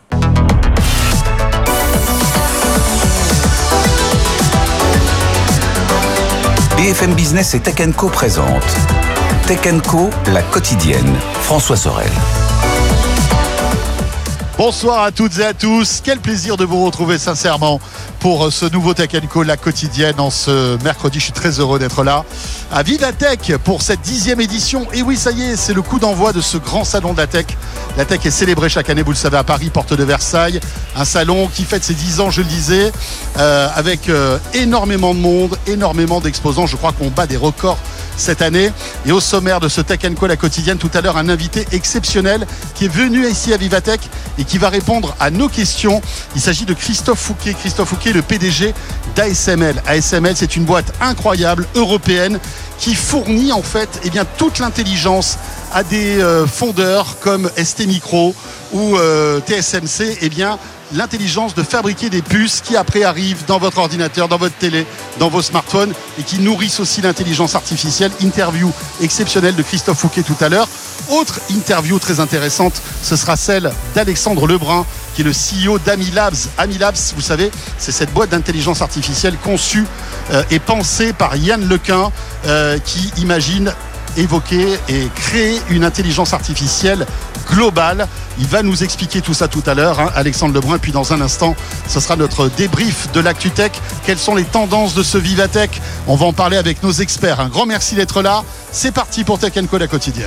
[SPEAKER 4] B F M Business et Tech and Co présente Tech and Co, la quotidienne. François Sorel.
[SPEAKER 12] Bonsoir à toutes et à tous. Quel plaisir de vous retrouver sincèrement pour ce nouveau Tech and Co, la quotidienne, en ce mercredi. Je suis très heureux d'être là à Vivatech pour cette dixième édition. Et oui, ça y est, c'est le coup d'envoi de ce grand salon de la tech. La tech est célébrée chaque année, vous le savez, à Paris, porte de Versailles. Un salon qui fête ses dix ans, je le disais, euh, avec euh, énormément de monde, énormément d'exposants. Je crois qu'on bat des records cette année. Et au sommaire de ce Tech and Co, la quotidienne, tout à l'heure, un invité exceptionnel qui est venu ici à Vivatech et qui va répondre à nos questions. Il s'agit de Christophe Fouquet. Christophe Fouquet, le P D G d'A S M L. A S M L, c'est une boîte incroyable, européenne, qui fournit en fait eh bien, toute l'intelligence à des euh, fondeurs comme S T Micro ou euh, T S M C. Eh bien, l'intelligence de fabriquer des puces qui après arrivent dans votre ordinateur, dans votre télé, dans vos smartphones et qui nourrissent aussi l'intelligence artificielle. Interview exceptionnelle de Christophe Fouquet tout à l'heure. Autre interview très intéressante, ce sera celle d'Alexandre Lebrun, qui est le C E O d'Amilabs. Amilabs, vous savez, c'est cette boîte d'intelligence artificielle conçue euh, et pensée par Yann Lequin, euh, qui imagine évoquer et créer une intelligence artificielle globale. Il va nous expliquer tout ça tout à l'heure, hein, Alexandre Lebrun. Puis dans un instant, ce sera notre débrief de l'ActuTech. Quelles sont les tendances de ce Vivatech? On va en parler avec nos experts. Un grand merci d'être là. C'est parti pour Tech and Co, la quotidienne.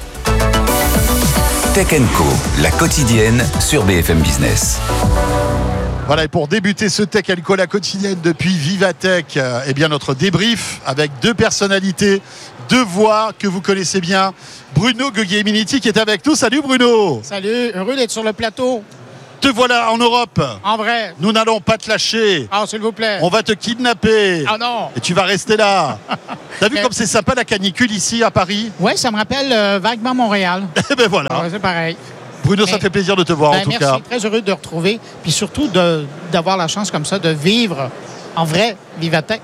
[SPEAKER 4] Tech and Co, la quotidienne sur B F M Business.
[SPEAKER 12] Voilà, et pour débuter ce Tech and Co, la quotidienne depuis Vivatech, euh, eh bien notre débrief avec deux personnalités, deux voix que vous connaissez bien. Bruno Guglielminetti qui est avec nous. Salut Bruno.
[SPEAKER 13] Salut, heureux d'être sur le plateau.
[SPEAKER 12] Te voilà en Europe.
[SPEAKER 13] En vrai.
[SPEAKER 12] Nous n'allons pas te lâcher.
[SPEAKER 13] Ah, s'il vous plaît.
[SPEAKER 12] On va te kidnapper.
[SPEAKER 13] Ah non.
[SPEAKER 12] Et tu vas rester là. T'as vu comme c'est sympa la canicule ici à Paris?
[SPEAKER 13] Oui, ça me rappelle euh, vaguement Montréal.
[SPEAKER 12] Eh ben voilà.
[SPEAKER 13] Ouais, c'est pareil.
[SPEAKER 12] Bruno, ça
[SPEAKER 13] Mais,
[SPEAKER 12] fait plaisir de te voir
[SPEAKER 13] ben,
[SPEAKER 12] en tout
[SPEAKER 13] merci,
[SPEAKER 12] cas.
[SPEAKER 13] Très heureux de te retrouver. Puis surtout de, d'avoir la chance comme ça de vivre en vrai Vivatech.